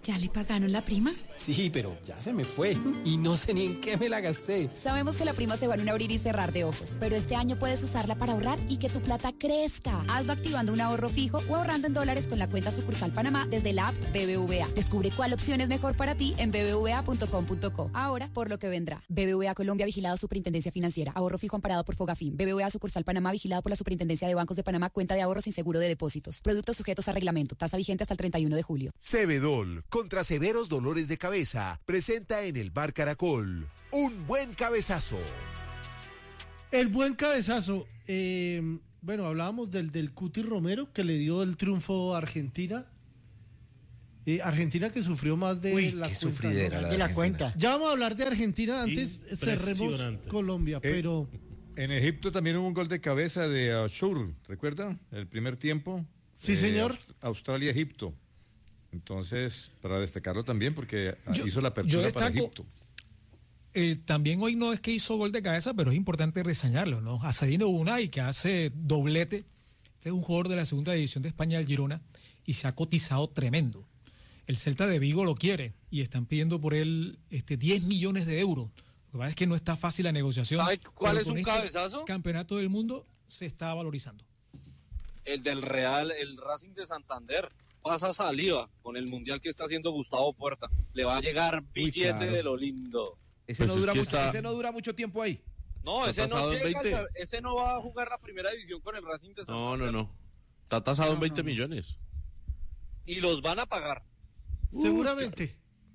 ¿Ya le pagaron la prima? Sí, pero ya se me fue y no sé ni en qué me la gasté. Sabemos que la prima se va en un abrir y cerrar de ojos, pero este año puedes usarla para ahorrar y que tu plata crezca. Hazlo activando un ahorro fijo o ahorrando en dólares con la cuenta sucursal Panamá desde la app B B V A. Descubre cuál opción es mejor para ti en b b v a punto com punto co. Ahora, por lo que vendrá. B B V A Colombia, vigilado Superintendencia Financiera. Ahorro fijo amparado por Fogafín. B B V A sucursal Panamá, vigilado por la Superintendencia de Bancos de Panamá. Cuenta de ahorro sin seguro de depósitos. Productos sujetos a reglamento. Tasa vigente hasta el treinta y uno de julio. Cebedol, contra severos dolores de cabeza, presenta en el Bar Caracol un buen cabezazo. El buen cabezazo. Eh, bueno, hablábamos del, del Cuti Romero, que le dio el triunfo a Argentina. Eh, Argentina que sufrió más de Uy, la qué cuenta. sufridera, ¿no? la de la Argentina. cuenta. Ya vamos a hablar de Argentina, antes cerremos Impresionante. Colombia, Eh, pero... En Egipto también hubo un gol de cabeza de Ashur, ¿recuerda? El primer tiempo. Sí, señor. Australia-Egipto. Entonces, para destacarlo también, porque Yo- hizo la apertura yo para destaco- Egipto. Eh, también hoy no es que hizo gol de cabeza, pero es importante reseñarlo, ¿no? Asadino Unai, que hace doblete. Este es un jugador de la segunda división de España, el Girona, y se ha cotizado tremendo. El Celta de Vigo lo quiere y están pidiendo por él este, diez millones de euros. Lo que pasa es que no está fácil la negociación. ¿Sabe cuál pero es con un este cabezazo? Campeonato del mundo se está valorizando. El del Real, el Racing de Santander. Pasa saliva con el mundial que está haciendo Gustavo Puerta. Le va a llegar billete claro. de lo lindo. Ese, Pues no es dura que mucho, está- ese no dura mucho tiempo ahí. No, Está ese no, tasado en llega, veinte. al- ese no va a jugar la primera división con el Racing de Santander. No, no, no. Está tasado en veinte millones. Y los van a pagar. Seguramente.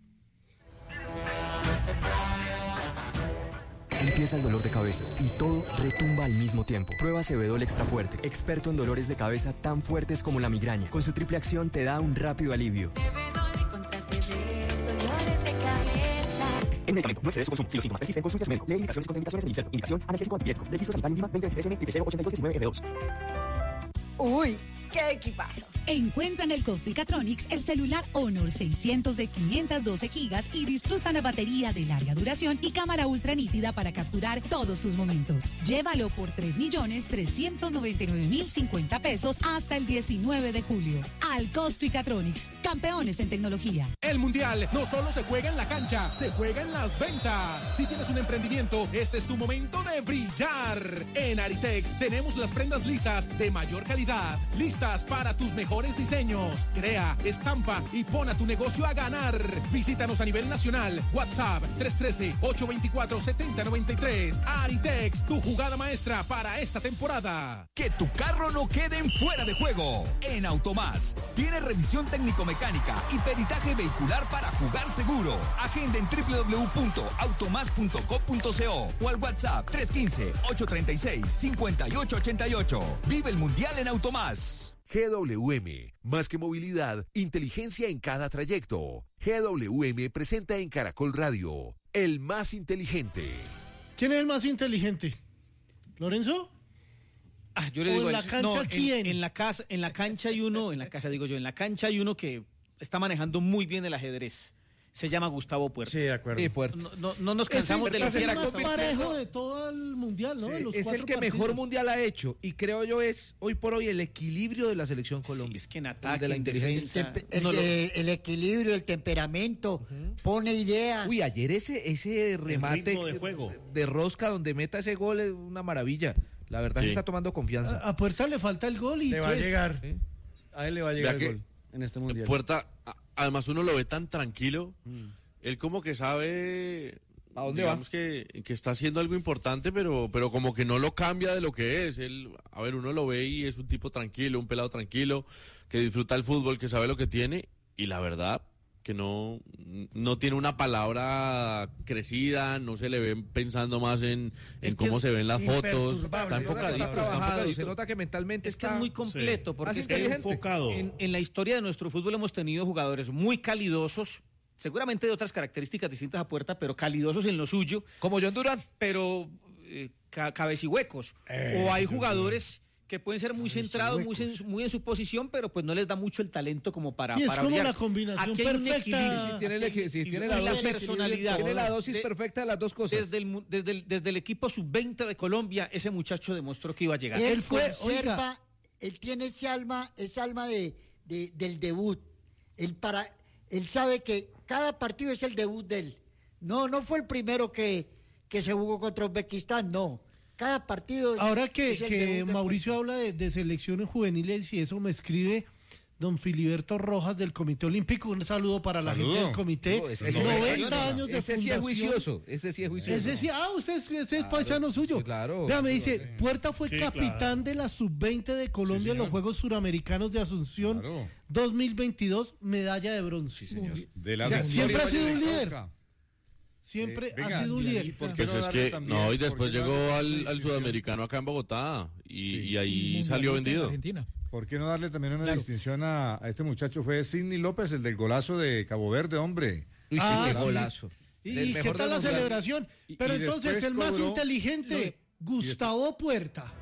Empieza el dolor de cabeza y todo retumba al mismo tiempo. Prueba Cebedol Extra Fuerte, experto en dolores de cabeza tan fuertes como la migraña. Con su triple acción te da un rápido alivio. El medicamento no excede su consumo. Si los síntomas persisten, consulte a su médico. Lee indicaciones y contraindicaciones en el inserto. Indicación, analgésico antipirético. Registro sanitario mínima veinte veintitrés M, triple cero, ochenta y dos diecinueve F dos. Uy, qué equipazo. Encuentra en el Costo y Catronics el celular Honor seiscientos de quinientos doce gigas y disfruta una batería de larga duración y cámara ultra nítida para capturar todos tus momentos. Llévalo por tres millones trescientos noventa y nueve mil cincuenta pesos hasta el diecinueve de julio. Al Costo y Catronics, campeones en tecnología. El Mundial no solo se juega en la cancha, se juega en las ventas. Si tienes un emprendimiento, este es tu momento de brillar. En Aritex tenemos las prendas lisas de mayor calidad, listas para tus mejores diseños. Crea, estampa y pon a tu negocio a ganar. Visítanos a nivel nacional. WhatsApp tres uno tres, ocho dos cuatro, siete cero nueve tres. Aritex, tu jugada maestra para esta temporada. Que tu carro no quede en fuera de juego. En Automás tiene revisión técnico-mecánica y peritaje vehicular para jugar seguro. Agenda en doble u doble u doble u punto automás punto com punto co o al WhatsApp tres uno cinco, ocho tres seis, cinco ocho ocho ocho. Vive el Mundial en Automás. G W M, más que movilidad, inteligencia en cada trayecto. G W M presenta en Caracol Radio, el más inteligente. ¿Quién es el más inteligente? ¿Lorenzo? Ah, yo le ¿O digo en la eso. cancha No, en- quién? En, la casa, en la cancha hay uno, en la casa digo yo, en la cancha hay uno que está manejando muy bien el ajedrez. Se llama Gustavo Puerta. Sí, de acuerdo. Sí, Puerta. No, no, no nos cansamos es de el, decir es el a más Gustavo parejo de todo el mundial, ¿no? De los Es el cuatro que mejor partidos. mundial ha hecho y creo yo es hoy por hoy el equilibrio de la selección Colombia. es que en El ataque, de la en inteligencia. defensa. El, No lo- eh, el equilibrio, el temperamento, pone ideas. Uy, ayer ese ese remate ritmo de juego. de rosca donde meta ese gol es una maravilla. La verdad Sí. se está tomando confianza. A, a Puerta le falta el gol y Le va a pues, llegar. Sí. A él le va a llegar Vea el que gol en este mundial. Puerta, a- además uno lo ve tan tranquilo. Él como que sabe, ¿A dónde digamos que, que está haciendo algo importante, pero, pero como que no lo cambia de lo que es. Él, a ver, uno lo ve y es un tipo tranquilo, un pelado tranquilo, que disfruta el fútbol, que sabe lo que tiene, y la verdad que no, no tiene una palabra crecida, no se le ve pensando más en, en Es que cómo es se ven las fotos, imperturbable. está enfocadito, está trabajado, se enfocadito. nota que mentalmente Es que está es muy completo, Sí. porque Más es que inteligente. enfocado. En, en la historia de nuestro fútbol hemos tenido jugadores muy calidosos, seguramente de otras características distintas a Puerta, pero calidosos en lo suyo, como John Durán. pero eh, ca- cabecihuecos. o hay jugadores que pueden ser muy centrados, muy, en, muy en su posición, pero pues no les da mucho el talento como para, Sí, es para como brillar. la combinación Aquí hay un perfecta. equilibrio. Sí, tiene, el Aquí hay equi- sí, un tiene equilibrio. la Y la dosis, personalidad. tiene la dosis De- perfecta de las dos cosas. Desde el, mu- desde, el, desde el equipo sub veinte de Colombia, ese muchacho demostró que iba a llegar. Él, Él fue- conserva, oiga. él tiene ese alma, ese alma de, de- del debut. Él para, Él sabe que cada partido es el debut de él. No, no fue el primero que, que se jugó contra Uzbekistán, no. Cada partido es, Ahora que, es el que debut del Mauricio habla de, de selecciones juveniles y eso me escribe don Filiberto Rojas del Comité Olímpico. Un saludo para la Saludo. gente del comité. No, ese- noventa años de ese sí es fundación. juicioso, ese sí es juicioso. Ese sí, ah, usted es, ese es Claro, paisano suyo. sí, claro. Vea, me Sí, dice, claro. Puerta fue Sí, capitán claro. de la sub veinte de Colombia en los Juegos Suramericanos de Asunción dos mil veintidós, medalla de bronce. De la O sea, Mundial siempre ha Valle sido de un líder. Cauca. Siempre Eh, venga, ha sido un líder. ¿por qué Pues no es darle que, también- no, y por después qué no llegó darle al, también al distinción? sudamericano acá en Bogotá y, Sí. y ahí Y salió mundialista en vendido. ¿Por qué no darle también una Claro. distinción a, a este muchacho? Fue Sidney López, el del golazo de Cabo Verde, hombre. Ah, qué sí. golazo. ¿Y, Del y qué mejor tal de la los celebración? grandes. Pero Y- y entonces después el más cobró- inteligente, Gustavo Puerta.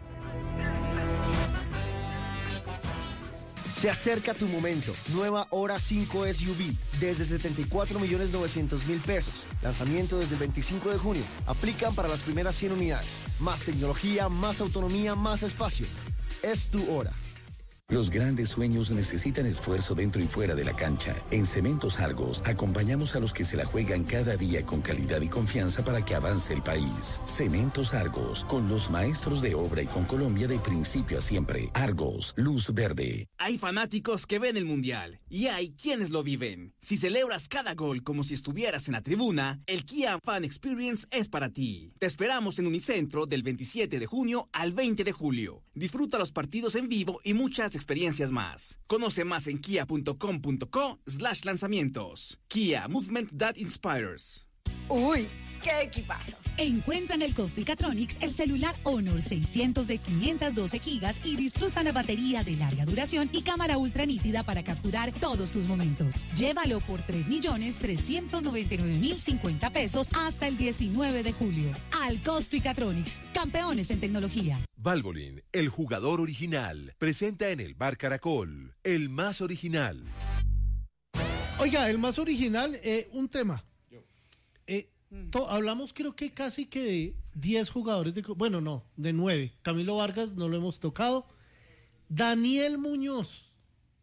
Se acerca tu momento. Nueva Hora cinco S U V desde setenta y cuatro millones novecientos mil pesos. Lanzamiento desde el veinticinco de junio. Aplican para las primeras cien unidades. Más tecnología, más autonomía, más espacio. Es tu hora. Los grandes sueños necesitan esfuerzo dentro y fuera de la cancha. En Cementos Argos acompañamos a los que se la juegan cada día con calidad y confianza para que avance el país. Cementos Argos, con los maestros de obra y con Colombia de principio a siempre. Argos, luz verde. Hay fanáticos que ven el Mundial y hay quienes lo viven. Si celebras cada gol como si estuvieras en la tribuna, el Kia Fan Experience es para ti. Te esperamos en Unicentro del veintisiete de junio al veinte de julio. Disfruta los partidos en vivo y muchas experiencias más. Conoce más en kia punto com punto co slash lanzamientos. Kia, movement that inspires. Uy, qué equipazo. Encuentra en el Costo y Catronics el celular Honor seiscientos de quinientos doce gigas y disfruta la batería de larga duración y cámara ultra nítida para capturar todos tus momentos. Llévalo por tres millones trescientos noventa y nueve mil cincuenta pesos hasta el diecinueve de julio. Al Costo y Catronics, campeones en tecnología. Valvoline, el jugador original, presenta en el Bar Caracol, el más original. Oiga, el más original, eh, un tema. Eh, to- hablamos creo que casi que de diez jugadores, de, bueno, no, de nueve. Camilo Vargas no lo hemos tocado. Daniel Muñoz.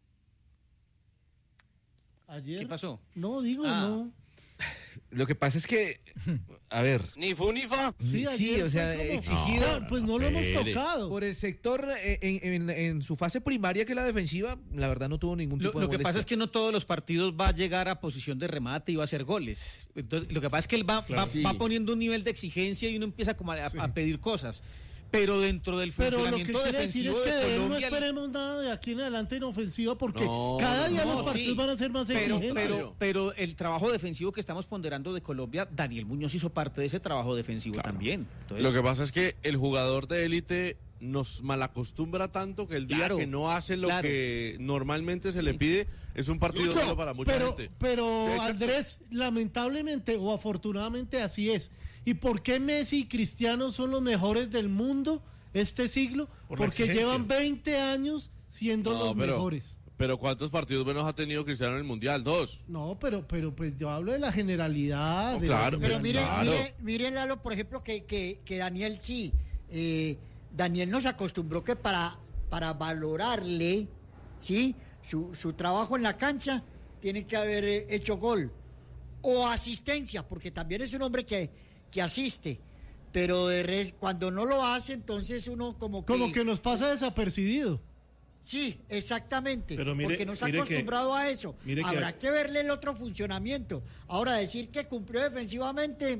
Ayer. ¿Qué pasó? No, digo, Ah. no. Lo que pasa es que, a ver. Ni fu ni fa. Sí, ayer o sea, fue como- exigido. No, pues no lo hemos tocado. Por el sector, eh, en, en- en su fase primaria, que es la defensiva, la verdad no tuvo ningún Lo, tipo de lo que pasa molestia. es que no todos los partidos va a llegar a posición de remate y va a hacer goles. Entonces, lo que pasa es que él va, Claro. va, Sí. va poniendo un nivel de exigencia y uno empieza como a, a pedir cosas. Pero dentro del Pero lo que funcionamiento quiere decir es defensivo que de de él no Colombia... esperemos nada de aquí en adelante en ofensiva porque No, cada día no, los partidos sí. van a ser más pero, exigentes. pero, pero el trabajo defensivo que estamos ponderando de Colombia, Daniel Muñoz hizo parte de ese trabajo defensivo también. Entonces, Lo que pasa es que el jugador de élite nos malacostumbra tanto que el día Claro, que no hace lo claro. que normalmente se le pide es un partido Lucho, solo para mucha pero, gente. pero Exacto. Andrés, lamentablemente o afortunadamente así es. ¿Y por qué Messi y Cristiano son los mejores del mundo este siglo? Por la Porque exigencia. llevan veinte años siendo No, los pero- mejores. Pero ¿cuántos partidos buenos ha tenido Cristiano en el Mundial? Dos. No, pero, pero pues yo hablo de la generalidad. No, de la claro, Pero mire, generalidad. mire, mire, Lalo, por ejemplo, que, que, que Daniel sí, eh, Daniel nos acostumbró que para, para valorarle, ¿sí? Su, su trabajo en la cancha, tiene que haber eh, hecho gol. O asistencia, porque también es un hombre que, que asiste. Pero de res- cuando no lo hace, entonces uno como que... Como que nos pasa desapercibido. Sí, exactamente. Pero mire- porque nos ha mire que- acostumbrado a eso. mire que- Habrá que verle el otro funcionamiento. Ahora, decir que cumplió defensivamente,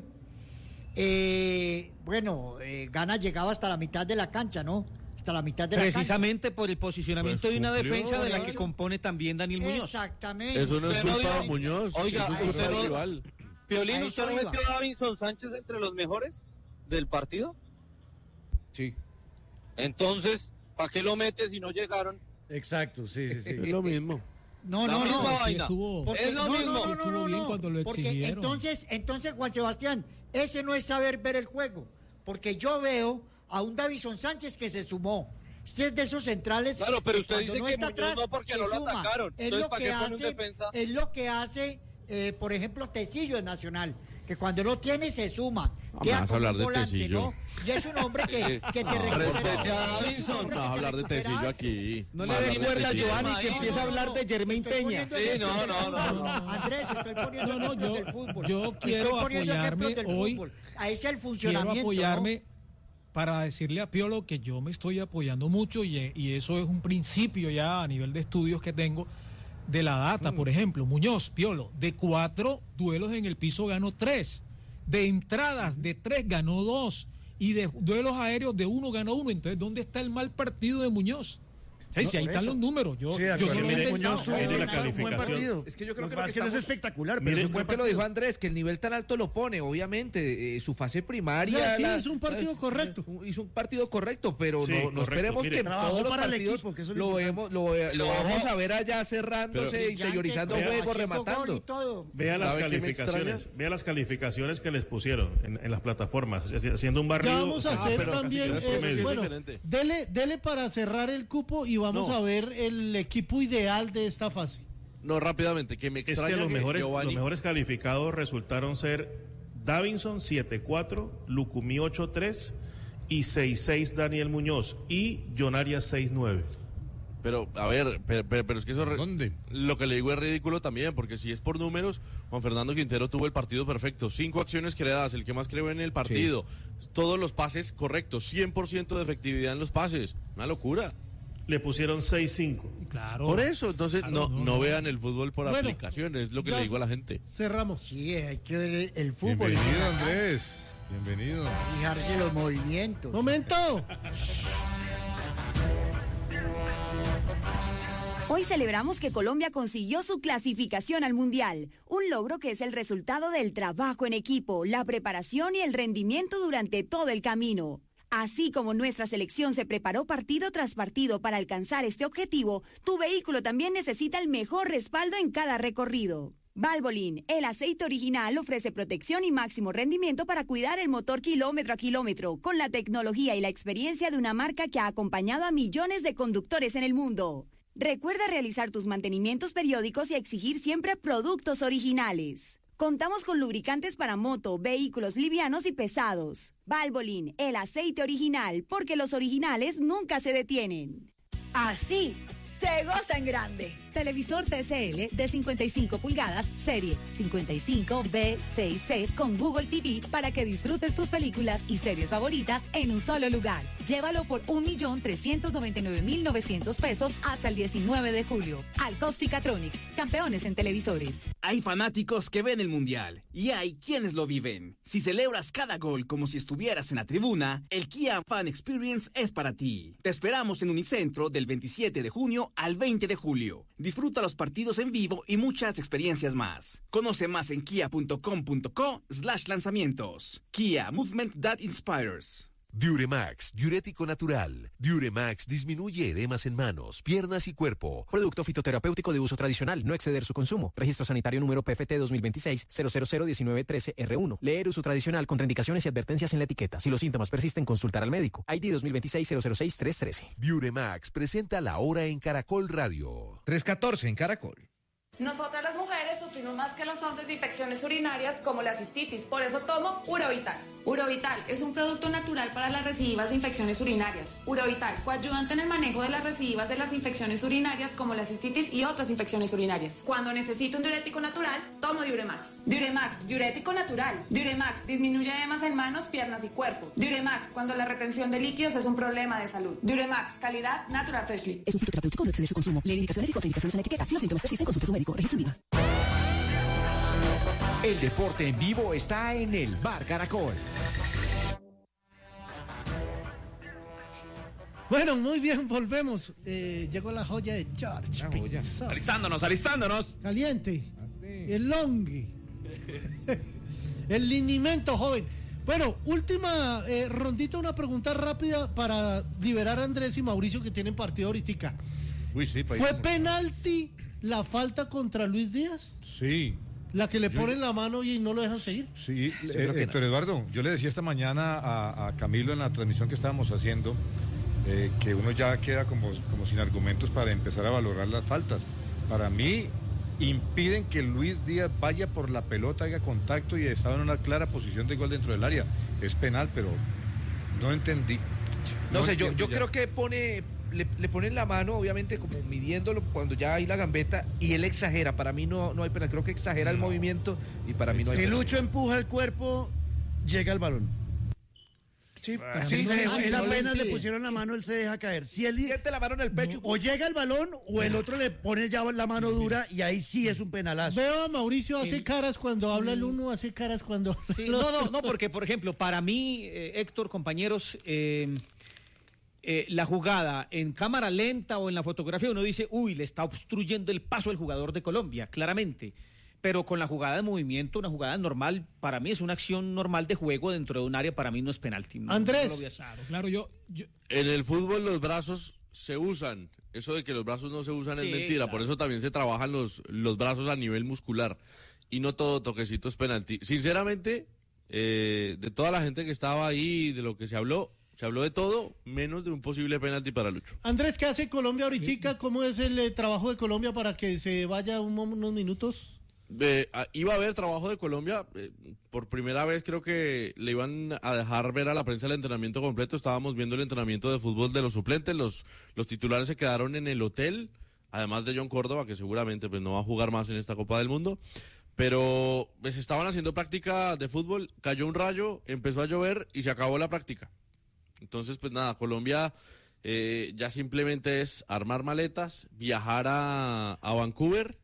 eh, bueno, eh, Gana llegaba hasta la mitad de la cancha, ¿no? Hasta la mitad de la cancha. precisamente por el posicionamiento Pues de una cumplió, defensa de la que claro. compone también Daniel Muñoz. Exactamente. Eso no es Usted no culpa de dijo- Muñoz. Oiga, eso es culpa usted del no- rival. Piolín, A ¿usted eso no iba. metió a Davinson Sánchez entre los mejores del partido? Sí. Entonces, ¿para qué lo mete si no llegaron? Exacto, sí, sí, sí. Es lo mismo. No, La no, misma no. vaina. Porque- Es lo no, mismo. no, no, Estuvo no, bien no, cuando lo porque exigieron. entonces, entonces, Juan Sebastián, ese no es saber ver el juego. Porque yo veo a un Davison Sánchez que se sumó. Este es de esos centrales. Claro, pero que usted cuando dice no que está Muñoz atrás, no porque se no lo suma. atacaron. Es Entonces, lo ¿para que qué pone un hace, defensa? es lo que hace, eh, por ejemplo, Tecillo en Nacional, que cuando no tiene se suma. Vamos a hablar de Tecillo. ¿no? Y es un hombre que, que te no, respete a Davinson. Vamos a hablar de Tecillo aquí. No le dé cuerda a Giovanni que empieza a hablar de Germain Peña. Sí, no, no, no. Andrés, estoy poniendo no, no, yo, del fútbol. Yo quiero apoyarme hoy. A ese es el funcionamiento. Quiero apoyarme ¿no? para decirle a Piolo que yo me estoy apoyando mucho y, y eso es un principio ya a nivel de estudios que tengo de la data. Mm. Por ejemplo, Muñoz, Piolo, de cuatro duelos en el piso ganó tres. De entradas de tres ganó dos y de duelos aéreos de uno ganó uno. Entonces, ¿dónde está el mal partido de Muñoz? Hey, no, si ahí están eso. los números. Yo, sí, yo no mire, lo Muñoz tuvo Mire un la calificación. Es que yo creo lo que, que, lo es que que no es estamos... espectacular, pero Mire, es un buen creo que lo partido. dijo Andrés, que el nivel tan alto lo pone, obviamente, eh, su fase primaria. Sí, la, hizo un partido la, correcto. Hizo un partido correcto, pero sí, no, no correcto. esperemos Mire, que trabajó todos para los el partidos equipo, que eso es lo, lo vemos, lo, lo vamos a ver allá cerrándose, Pero, interiorizando juegos, rematando. Vea las calificaciones, vea las calificaciones que les pusieron en, en las plataformas, haciendo un barrio. Ya vamos a hacer pero también, eh, bueno, dele, dele para cerrar el cupo y vamos No. a ver el equipo ideal de esta fase. No, rápidamente, que me Es extraña que los mejores, Giovanni... los mejores calificados resultaron ser Davinson siete cuatro, Lucumí ocho tres y seis seis Daniel Muñoz y John Arias seis nueve. Pero, a ver, pero, pero, pero es que eso... ¿Dónde? Lo que le digo es ridículo también, porque si es por números, Juan Fernando Quintero tuvo el partido perfecto. Cinco acciones creadas, el que más creó en el partido. Sí. Todos los pases correctos, cien por ciento de efectividad en los pases. Una locura. Le pusieron seis cinco. Claro. Por eso, entonces claro, no, no, no, no vean el fútbol por bueno, aplicaciones, es lo que le digo a la gente. Cerramos. Sí, hay que ver el, el fútbol. Bienvenido, Andrés. Bienvenido. Fijarse los movimientos. ¡Momento! Hoy celebramos que Colombia consiguió su clasificación al Mundial, un logro que es el resultado del trabajo en equipo, la preparación y el rendimiento durante todo el camino. Así como nuestra selección se preparó partido tras partido para alcanzar este objetivo, tu vehículo también necesita el mejor respaldo en cada recorrido. Valvoline, el aceite original, ofrece protección y máximo rendimiento para cuidar el motor kilómetro a kilómetro, con la tecnología y la experiencia de una marca que ha acompañado a millones de conductores en el mundo. Recuerda realizar tus mantenimientos periódicos y exigir siempre productos originales. Contamos con lubricantes para moto, vehículos livianos y pesados. Valvoline, el aceite original, porque los originales nunca se detienen. Así se goza en grande. Televisor T C L de cincuenta y cinco pulgadas, serie cincuenta y cinco B seis C con Google T V para que disfrutes tus películas y series favoritas en un solo lugar. Llévalo por un millón trescientos noventa y nueve mil novecientos pesos hasta el diecinueve de julio. Alcosticatronics, campeones en televisores. Hay fanáticos que ven el Mundial y hay quienes lo viven. Si celebras cada gol como si estuvieras en la tribuna, el Kia Fan Experience es para ti. Te esperamos en Unicentro del veintisiete de junio al veinte de julio. Disfruta los partidos en vivo y muchas experiencias más. Conoce más en kia punto com punto co slash lanzamientos. Kia, movement that inspires. Diuremax, diurético natural. Diuremax disminuye edemas en manos, piernas y cuerpo. Producto fitoterapéutico de uso tradicional, no exceder su consumo. Registro sanitario número P F T dos mil veintiséis cero cero cero diecinueve trece R uno. Leer uso tradicional, contraindicaciones y advertencias en la etiqueta. Si los síntomas persisten, consultar al médico. I D dos mil veintiséis cero cero seis tres trece. Diuremax presenta La Hora en Caracol Radio. tres catorce en Caracol. Nosotras las mujeres sufrimos más que los hombres de infecciones urinarias como la cistitis, por eso tomo Urovital. Urovital es un producto natural para las recidivas de infecciones urinarias. Urovital, coayudante en el manejo de las recidivas de las infecciones urinarias como la cistitis y otras infecciones urinarias. Cuando necesito un diurético natural, tomo Diuremax. Diuremax, diurético natural. Diuremax disminuye edemas en manos, piernas y cuerpo. Diuremax, cuando la retención de líquidos es un problema de salud. Diuremax, calidad Natural Freshly. Es un fitoterapéutico, no exceder su consumo. Leer indicaciones y contraindicaciones en la etiqueta. Si los síntomas persisten, consulte a su médico. Registro Viva. El deporte en vivo está en el Bar Caracol. Bueno, muy bien, volvemos. Eh, llegó la joya de George Pinzón. Alistándonos, alistándonos. Caliente. El longi. El linimento, joven. Bueno, última eh, rondita, una pregunta rápida para liberar a Andrés y Mauricio que tienen partido ahorita. Uy, sí, ¿Fue penalti la falta contra Luis Díaz? Sí. ¿La que le Yo- ponen la mano y no lo dejan seguir? Sí, Sí, eh, creo que Héctor no. Eduardo, yo le decía esta mañana a, a Camilo en la transmisión que estábamos haciendo eh, que uno ya queda como, como sin argumentos para empezar a valorar las faltas. Para mí, impiden que Luis Díaz vaya por la pelota, haga contacto y estaba en una clara posición de gol dentro del área. Es penal, pero no entendí. No, no sé, yo, yo ya. creo que pone, le, le ponen la mano, obviamente, como midiéndolo cuando ya hay la gambeta, y él exagera. Para mí no, no hay penal, creo que exagera el movimiento y para mí no hay Si penal. Lucho empuja el cuerpo, llega el balón. Sí, Para mí se- él apenas le pusieron la mano, él se deja caer. Si él siente la mano en el pecho, o llega el balón o el otro le pone ya la mano dura y ahí sí es un penalazo. Veo a Mauricio hace caras cuando habla el uno, hace caras cuando... Sí, no, no, no, porque por ejemplo, para mí, eh, Héctor, compañeros, eh, eh, la jugada en cámara lenta o en la fotografía uno dice, uy, le está obstruyendo el paso al jugador de Colombia, claramente. Pero con la jugada de movimiento, una jugada normal, para mí es una acción normal de juego dentro de un área, para mí no es penalti. No, Andrés. no lo voy a hacer. Claro, claro, yo, yo... En el fútbol los brazos se usan. Eso de que los brazos no se usan Sí, es mentira. claro. Por eso también se trabajan los, los brazos a nivel muscular. Y no todo toquecito es penalti. Sinceramente, eh, de toda la gente que estaba ahí, de lo que se habló, se habló de todo, menos de un posible penalti para Lucho. Andrés, ¿qué hace Colombia ahorita? ¿Cómo es el eh, trabajo de Colombia para que se vaya un mom- unos minutos? Eh, ah, iba a haber trabajo de Colombia, eh, por primera vez creo que le iban a dejar ver a la prensa el entrenamiento completo. Estábamos viendo el entrenamiento de fútbol de los suplentes, los, los titulares se quedaron en el hotel, además de John Córdoba, que seguramente pues, no va a jugar más en esta Copa del Mundo, pero pues estaban haciendo práctica de fútbol, cayó un rayo, empezó a llover y se acabó la práctica. Entonces pues nada, Colombia eh, ya simplemente es armar maletas, viajar a, a Vancouver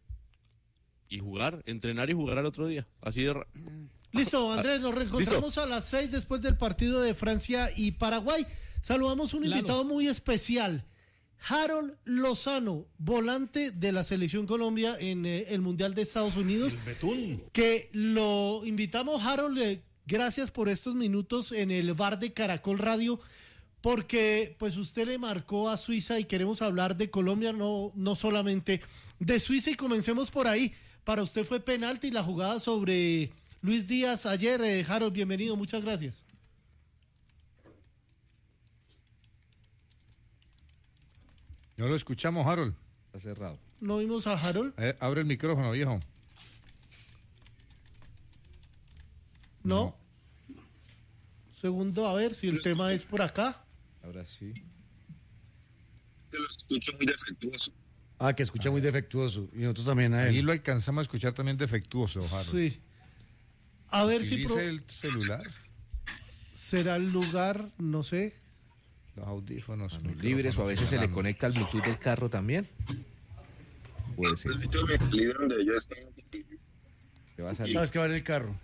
y jugar, entrenar y jugar al otro día. Así de... ra- Listo, Andrés, nos Ah, reencontramos listo. a las seis después del partido de Francia y Paraguay. Saludamos a un Lalo. invitado muy especial, Harold Lozano, volante de la Selección Colombia en eh, el Mundial de Estados Unidos. Que lo invitamos, Harold, eh, gracias por estos minutos en el bar de Caracol Radio, porque pues usted le marcó a Suiza y queremos hablar de Colombia, no, no solamente de Suiza, y comencemos por ahí. Para usted fue penalti la jugada sobre Luis Díaz ayer. eh, Harold, bienvenido, muchas gracias. No lo escuchamos, Harold. Está cerrado. ¿No vimos a Harold? Eh, abre el micrófono, viejo. No. Segundo, a ver si el tema es por acá. Ahora sí. Lo escucho muy defectuoso. Ah, que escucha muy defectuoso. Y nosotros también a él. Ahí lo alcanzamos a escuchar también defectuoso, Harold. Sí. A ver si Utilice pro- el celular, será el lugar, no sé. los audífonos. Libres o a veces se le micrófonos. conecta al Bluetooth del carro también. Puede ser. Yo me salí de donde yo estaba. Que va a salir. No, es que va en el carro.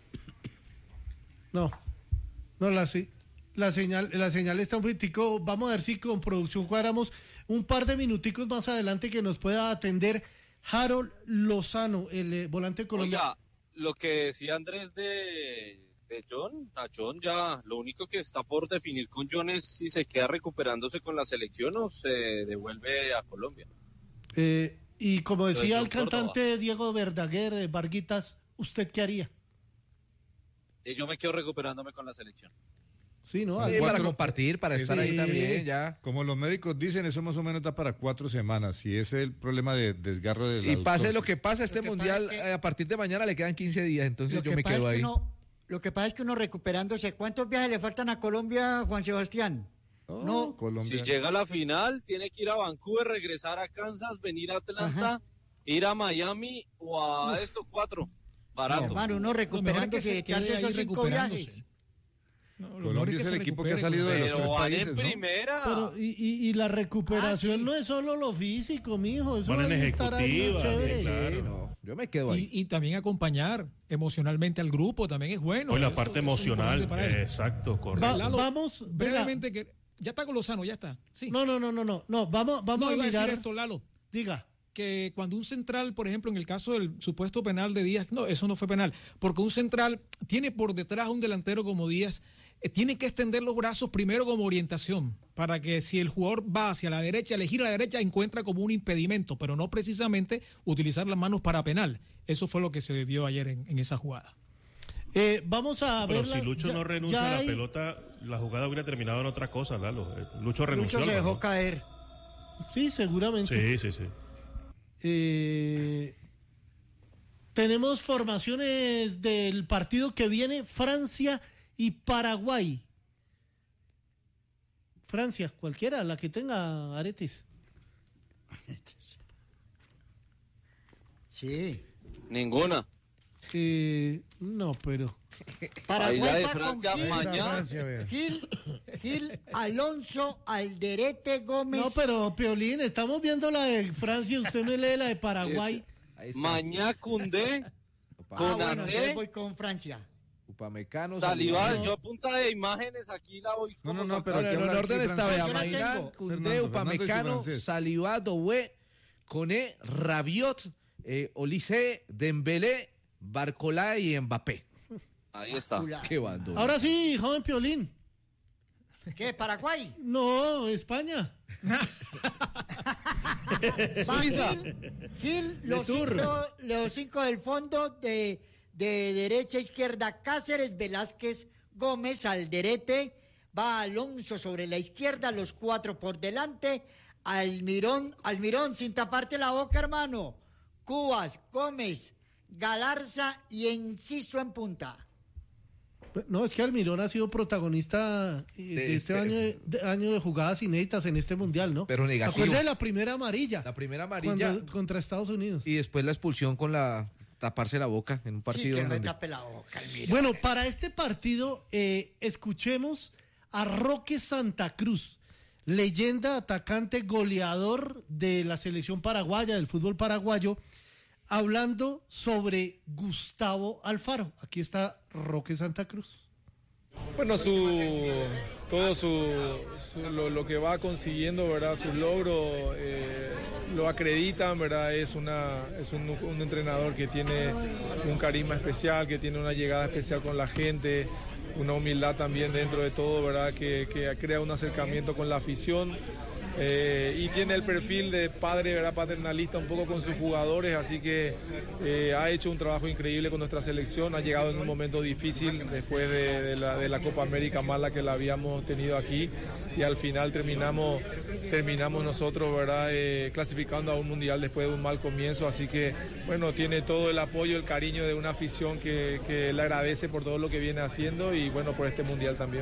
No. No, la, se- la señal la señal está un poquitico. Vamos a ver si con producción cuadramos un par de minuticos más adelante que nos pueda atender Harold Lozano, el eh, volante colombiano. Oiga, lo que decía Andrés de, de John, a John ya, lo único que está por definir con John es si se queda recuperándose con la selección o se devuelve a Colombia. Eh, y como Lo de decía John el cantante Diego Verdaguer, eh, Varguitas, ¿usted qué haría? Y yo me quedo recuperándome con la selección. Sí, ¿no? Son Ahí- Sí, para cuatro- compartir, para estar Sí, ahí sí, también, sí. ya. Como los médicos dicen, eso más o menos da para cuatro semanas. Y ese es el problema de desgarro de la Y pase autopsia. lo que pase, este Lo que mundial pasa es que- eh, a partir de mañana le quedan quince días, entonces Lo yo que me pasa quedo es que ahí. uno- lo que pasa es que uno recuperándose, ¿cuántos viajes le faltan a Colombia, Juan Sebastián? Oh, no, Colombia. Si llega a la final, tiene que ir a Vancouver, regresar a Kansas, venir a Atlanta, ir a Miami o a estos cuatro. Barato. hermano, uno Lo mejor es que recuperándose, se que quede hace ahí esos cinco recuperándose. viajes. No, lo Colombia mejor es que el se equipo que ha recupere, salido de los Pero tres van países, en ¿no? primera. Pero, y, y, y la recuperación Ah, sí. no es solo lo físico, mijo. Eso Van en hay que estar ahí, ejecutiva, chévere. sí, claro. Sí, no, yo me quedo ahí. Y, y también acompañar emocionalmente al grupo también es bueno. Hoy la Eso- parte eso es importante emocional, para él. exacto, correcto. Va- Lalo, vamos, venga. brevemente, que ya está con Lozano, ya está. Sí. No, no, no, no, no, no. Vamos, vamos No, a iba a mirar. decir esto, Lalo, Diga. que cuando un central, por ejemplo, en el caso del supuesto penal de Díaz, no, eso no fue penal, porque un central tiene por detrás a un delantero como Díaz, eh, tiene que extender los brazos primero como orientación, para que si el jugador va hacia la derecha, elegir a la derecha, encuentra como un impedimento, pero no precisamente utilizar las manos para penal. Eso fue lo que se vio ayer en, en esa jugada. Eh, vamos a ver. Pero si Lucho no renuncia a la pelota, la jugada hubiera terminado en otra cosa, Lalo. Eh, Lucho renunció. Lucho se al dejó balón. caer. Sí, seguramente. Sí, sí, sí. Eh, tenemos formaciones del partido que viene, Francia y Paraguay. Francia, cualquiera, la que tenga Aretis. Sí. Ninguna. Eh, no, pero... Paraguay Ahí la de va Francia con Gil, mañana. Gil, Gil, Alonso, Alderete, Gómez. No, pero Piolín, estamos viendo la de Francia, usted me lee la de Paraguay. Mañana Cundé, Ah, con bueno, entonces André, voy con Francia. Upamecano, Salival, yo a punta de imágenes aquí la voy. No, no, como no, pero sacando. aquí en habla orden aquí está, vea, francés. Mainán, tengo. Koundé, Fernando, Upamecano, Fernando y su francés. Saliba, Doué, Koné, Rabiot, eh, Olise, Dembélé, Barcolá y Mbappé. Ahí está. Qué bando. Ahora sí, joven Piolín. ¿Qué, Paraguay? No, España. Va Gil, Gil, los, cinco, los cinco del fondo, de, de derecha a izquierda, Cáceres, Velázquez, Gómez, Alderete. Va Alonso sobre la izquierda, los cuatro por delante. Almirón, Almirón, sin taparte la boca, hermano. Cubas, Gómez, Galarza y Enciso en punta. No, es que Almirón ha sido protagonista eh, de, De este este- año de, de- año de jugadas inéditas en este mundial, ¿no? Pero negativo. Acuérdate de la primera amarilla. La primera amarilla cuando- contra Estados Unidos. y después la expulsión con la taparse la boca en un Sí, partido. que en no me donde- tape la boca, Almirón. Bueno, para este partido, eh, escuchemos a Roque Santa Cruz, leyenda, atacante, goleador de la selección paraguaya, del fútbol paraguayo, hablando sobre Gustavo Alfaro. Aquí está Roque Santa Cruz. Bueno, su, todo su, su- lo, lo que va consiguiendo, ¿verdad? Sus logros eh, lo acreditan, ¿verdad? Es, una, es un, un entrenador que tiene un carisma especial, que tiene una llegada especial con la gente, una humildad también dentro de todo, ¿verdad? Que, que crea un acercamiento con la afición. Eh, y tiene el perfil de padre, ¿verdad? Paternalista un poco con sus jugadores, así que eh, ha hecho un trabajo increíble con nuestra selección, ha llegado en un momento difícil después de, de la, de la Copa América mala que la habíamos tenido aquí y al final terminamos, terminamos nosotros, ¿verdad? Eh, clasificando a un mundial después de un mal comienzo, así que bueno, tiene todo el apoyo, el cariño de una afición que, que le agradece por todo lo que viene haciendo y bueno, por este mundial también.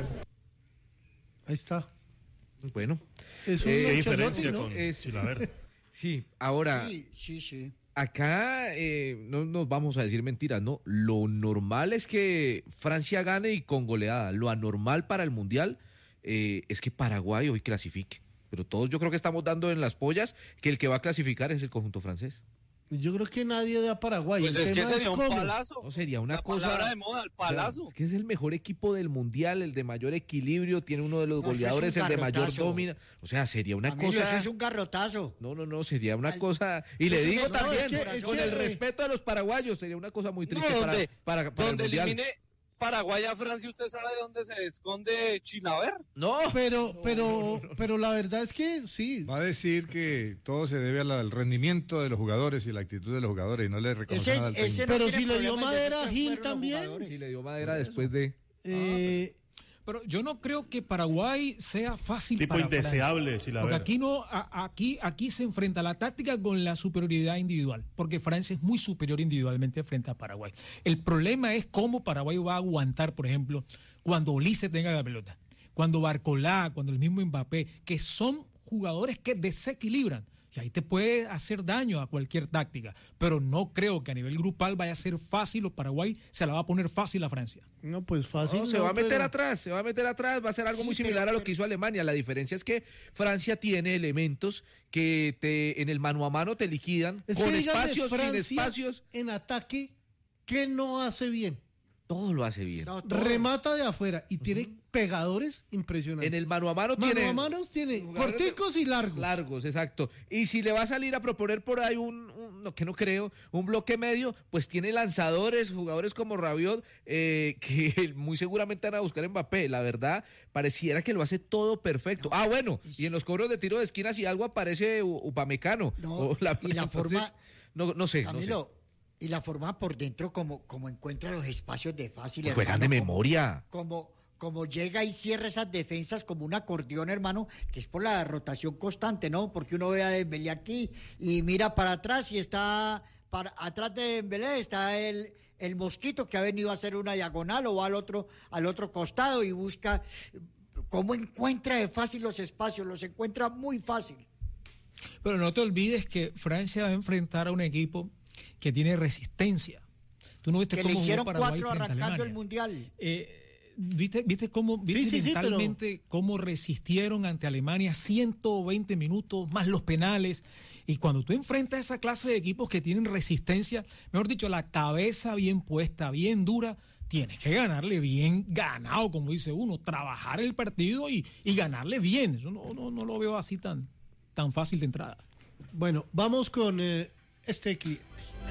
Ahí está. Bueno. Es un Eh, Qué Ancelotti, diferencia ¿no? con Es- Chilaver. Sí, ahora, Sí, sí, sí. acá eh, no nos vamos a decir mentiras, ¿no? Lo normal es que Francia gane y con goleada. Lo anormal para el Mundial eh, es que Paraguay hoy clasifique. Pero todos yo creo que estamos dando en las pollas que el que va a clasificar es el conjunto francés. Yo creo que nadie da a Paraguay. Pues El es que tema sería un cómo. palazo. No sería una La cosa. palabra de moda, el o sea, palazo. es que es el mejor equipo del mundial, el de mayor equilibrio, tiene uno de los No, eso es goleadores, un el de mayor garrotazo. domina. O sea, sería una Camilo, cosa. eso es un garrotazo. No, no, no, sería una Al- cosa. Y le eso digo no, es también, que- es con que- el respeto a los paraguayos, sería una cosa muy No, triste para, donde, para, para el donde mundial. elimine Paraguay a Francia, ¿usted sabe dónde se esconde Chilaver? No, Pero, pero, pero la verdad es que sí. Va a decir que todo se debe al, al rendimiento de los jugadores y la actitud de los jugadores y no le reconoce Ese nada al es- ese técnico. no Pero tiene si le dio problema en decir madera a que Gil fueron los también. jugadores. Sí, le dio madera después de. Eh, Pero yo no creo que Paraguay sea fácil Tipo para indeseable, Francia. Chilaver. Porque aquí no, a- aquí, aquí se enfrenta la táctica con la superioridad individual, porque Francia es muy superior individualmente frente a Paraguay. El problema es cómo Paraguay va a aguantar, por ejemplo, cuando Ulises tenga la pelota, cuando Barcolá, cuando el mismo Mbappé, que son jugadores que desequilibran. Y ahí te puede hacer daño a cualquier táctica. Pero no creo que a nivel grupal vaya a ser fácil o Paraguay se la va a poner fácil a Francia. no, pues fácil. No, se no, va a meter pero- atrás, se va a meter atrás, va a ser algo Sí, muy pero- similar a lo pero- que hizo Alemania. La diferencia es que Francia tiene elementos que te en el mano a mano te liquidan, Es con que dígame, espacios, sin Francia espacios. En ataque, ¿qué no hace bien? Todo lo hace bien. No, todo. Remata de afuera y tiene pegadores impresionantes. En el mano a mano, mano tiene a manos tiene jugadores corticos y largos. largos, exacto. Y si le va a salir a proponer por ahí un, un- no, que no creo, un bloque medio, pues tiene lanzadores, jugadores como Rabiot, eh, que muy seguramente van a buscar a Mbappé. La verdad, pareciera que lo hace todo perfecto. Ah, bueno, y en los cobros de tiro de esquina, si algo aparece U- Upamecano. No, O y la entonces, forma- No, no sé, no sé. Camilo, y la forma por dentro como, como encuentra los espacios de fácil. Pues juegan de hermano, como- memoria. Como, como llega y cierra esas defensas como un acordeón, hermano, que es por la rotación constante, ¿no? Porque uno ve a Dembélé aquí y mira para atrás y está para, atrás de Dembélé está el, el Mosquito, que ha venido a hacer una diagonal o va al otro, al otro costado y busca cómo encuentra de fácil los espacios, los encuentra muy fácil. Pero no te olvides que Francia va a enfrentar a un equipo que tiene resistencia. Tú no viste que cómo le hicieron jugó Paraguay cuatro frente a arrancando el Alemania. Mundial. Eh, ¿Viste, viste cómo viste Sí, sí, sí, mentalmente pero- cómo resistieron ante Alemania ciento veinte minutos, más los penales? Y cuando tú enfrentas esa clase de equipos que tienen resistencia, mejor dicho, la cabeza bien puesta, bien dura, tienes que ganarle bien ganado, como dice uno, trabajar el partido y, y ganarle bien. Eso no, no, no lo veo así tan, tan fácil de entrada. Bueno, vamos con eh, este cliente.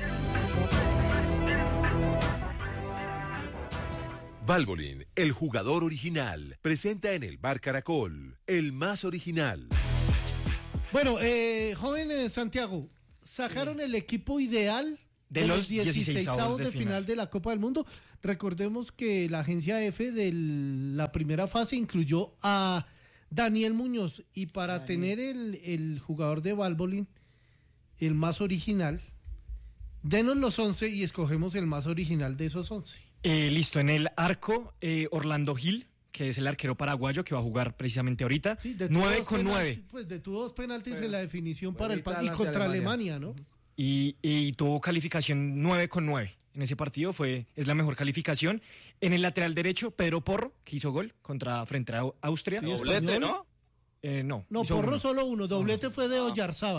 Valvoline, el jugador original, presenta en el Bar Caracol, el más original. Bueno, eh, joven eh, Santiago, sacaron el equipo ideal De de, los los dieciseisavos de del final final. de la Copa del Mundo. Recordemos que la agencia F de la primera fase incluyó a Daniel Muñoz, y para tener el, el jugador de Valvoline, el más original, denos los once y escogemos el más original de esos once. Eh, listo, en el arco, eh, Orlando Gil, que es el arquero paraguayo que va a jugar precisamente ahorita. De nueve todos con penaltis, nueve. Pues de tus dos penaltis Fue- en la definición fue para el vital pa- y ante contra Alemania. Alemania, ¿no? Y, y tuvo calificación nueve con nueve. En ese partido fue, es la mejor calificación. En el lateral derecho, Pedro Porro, que hizo gol contra frente a Austria. Sí, Doblete, español. ¿no? Eh, no. No, hizo Porro uno. solo uno, doblete fue de Oyarzábal.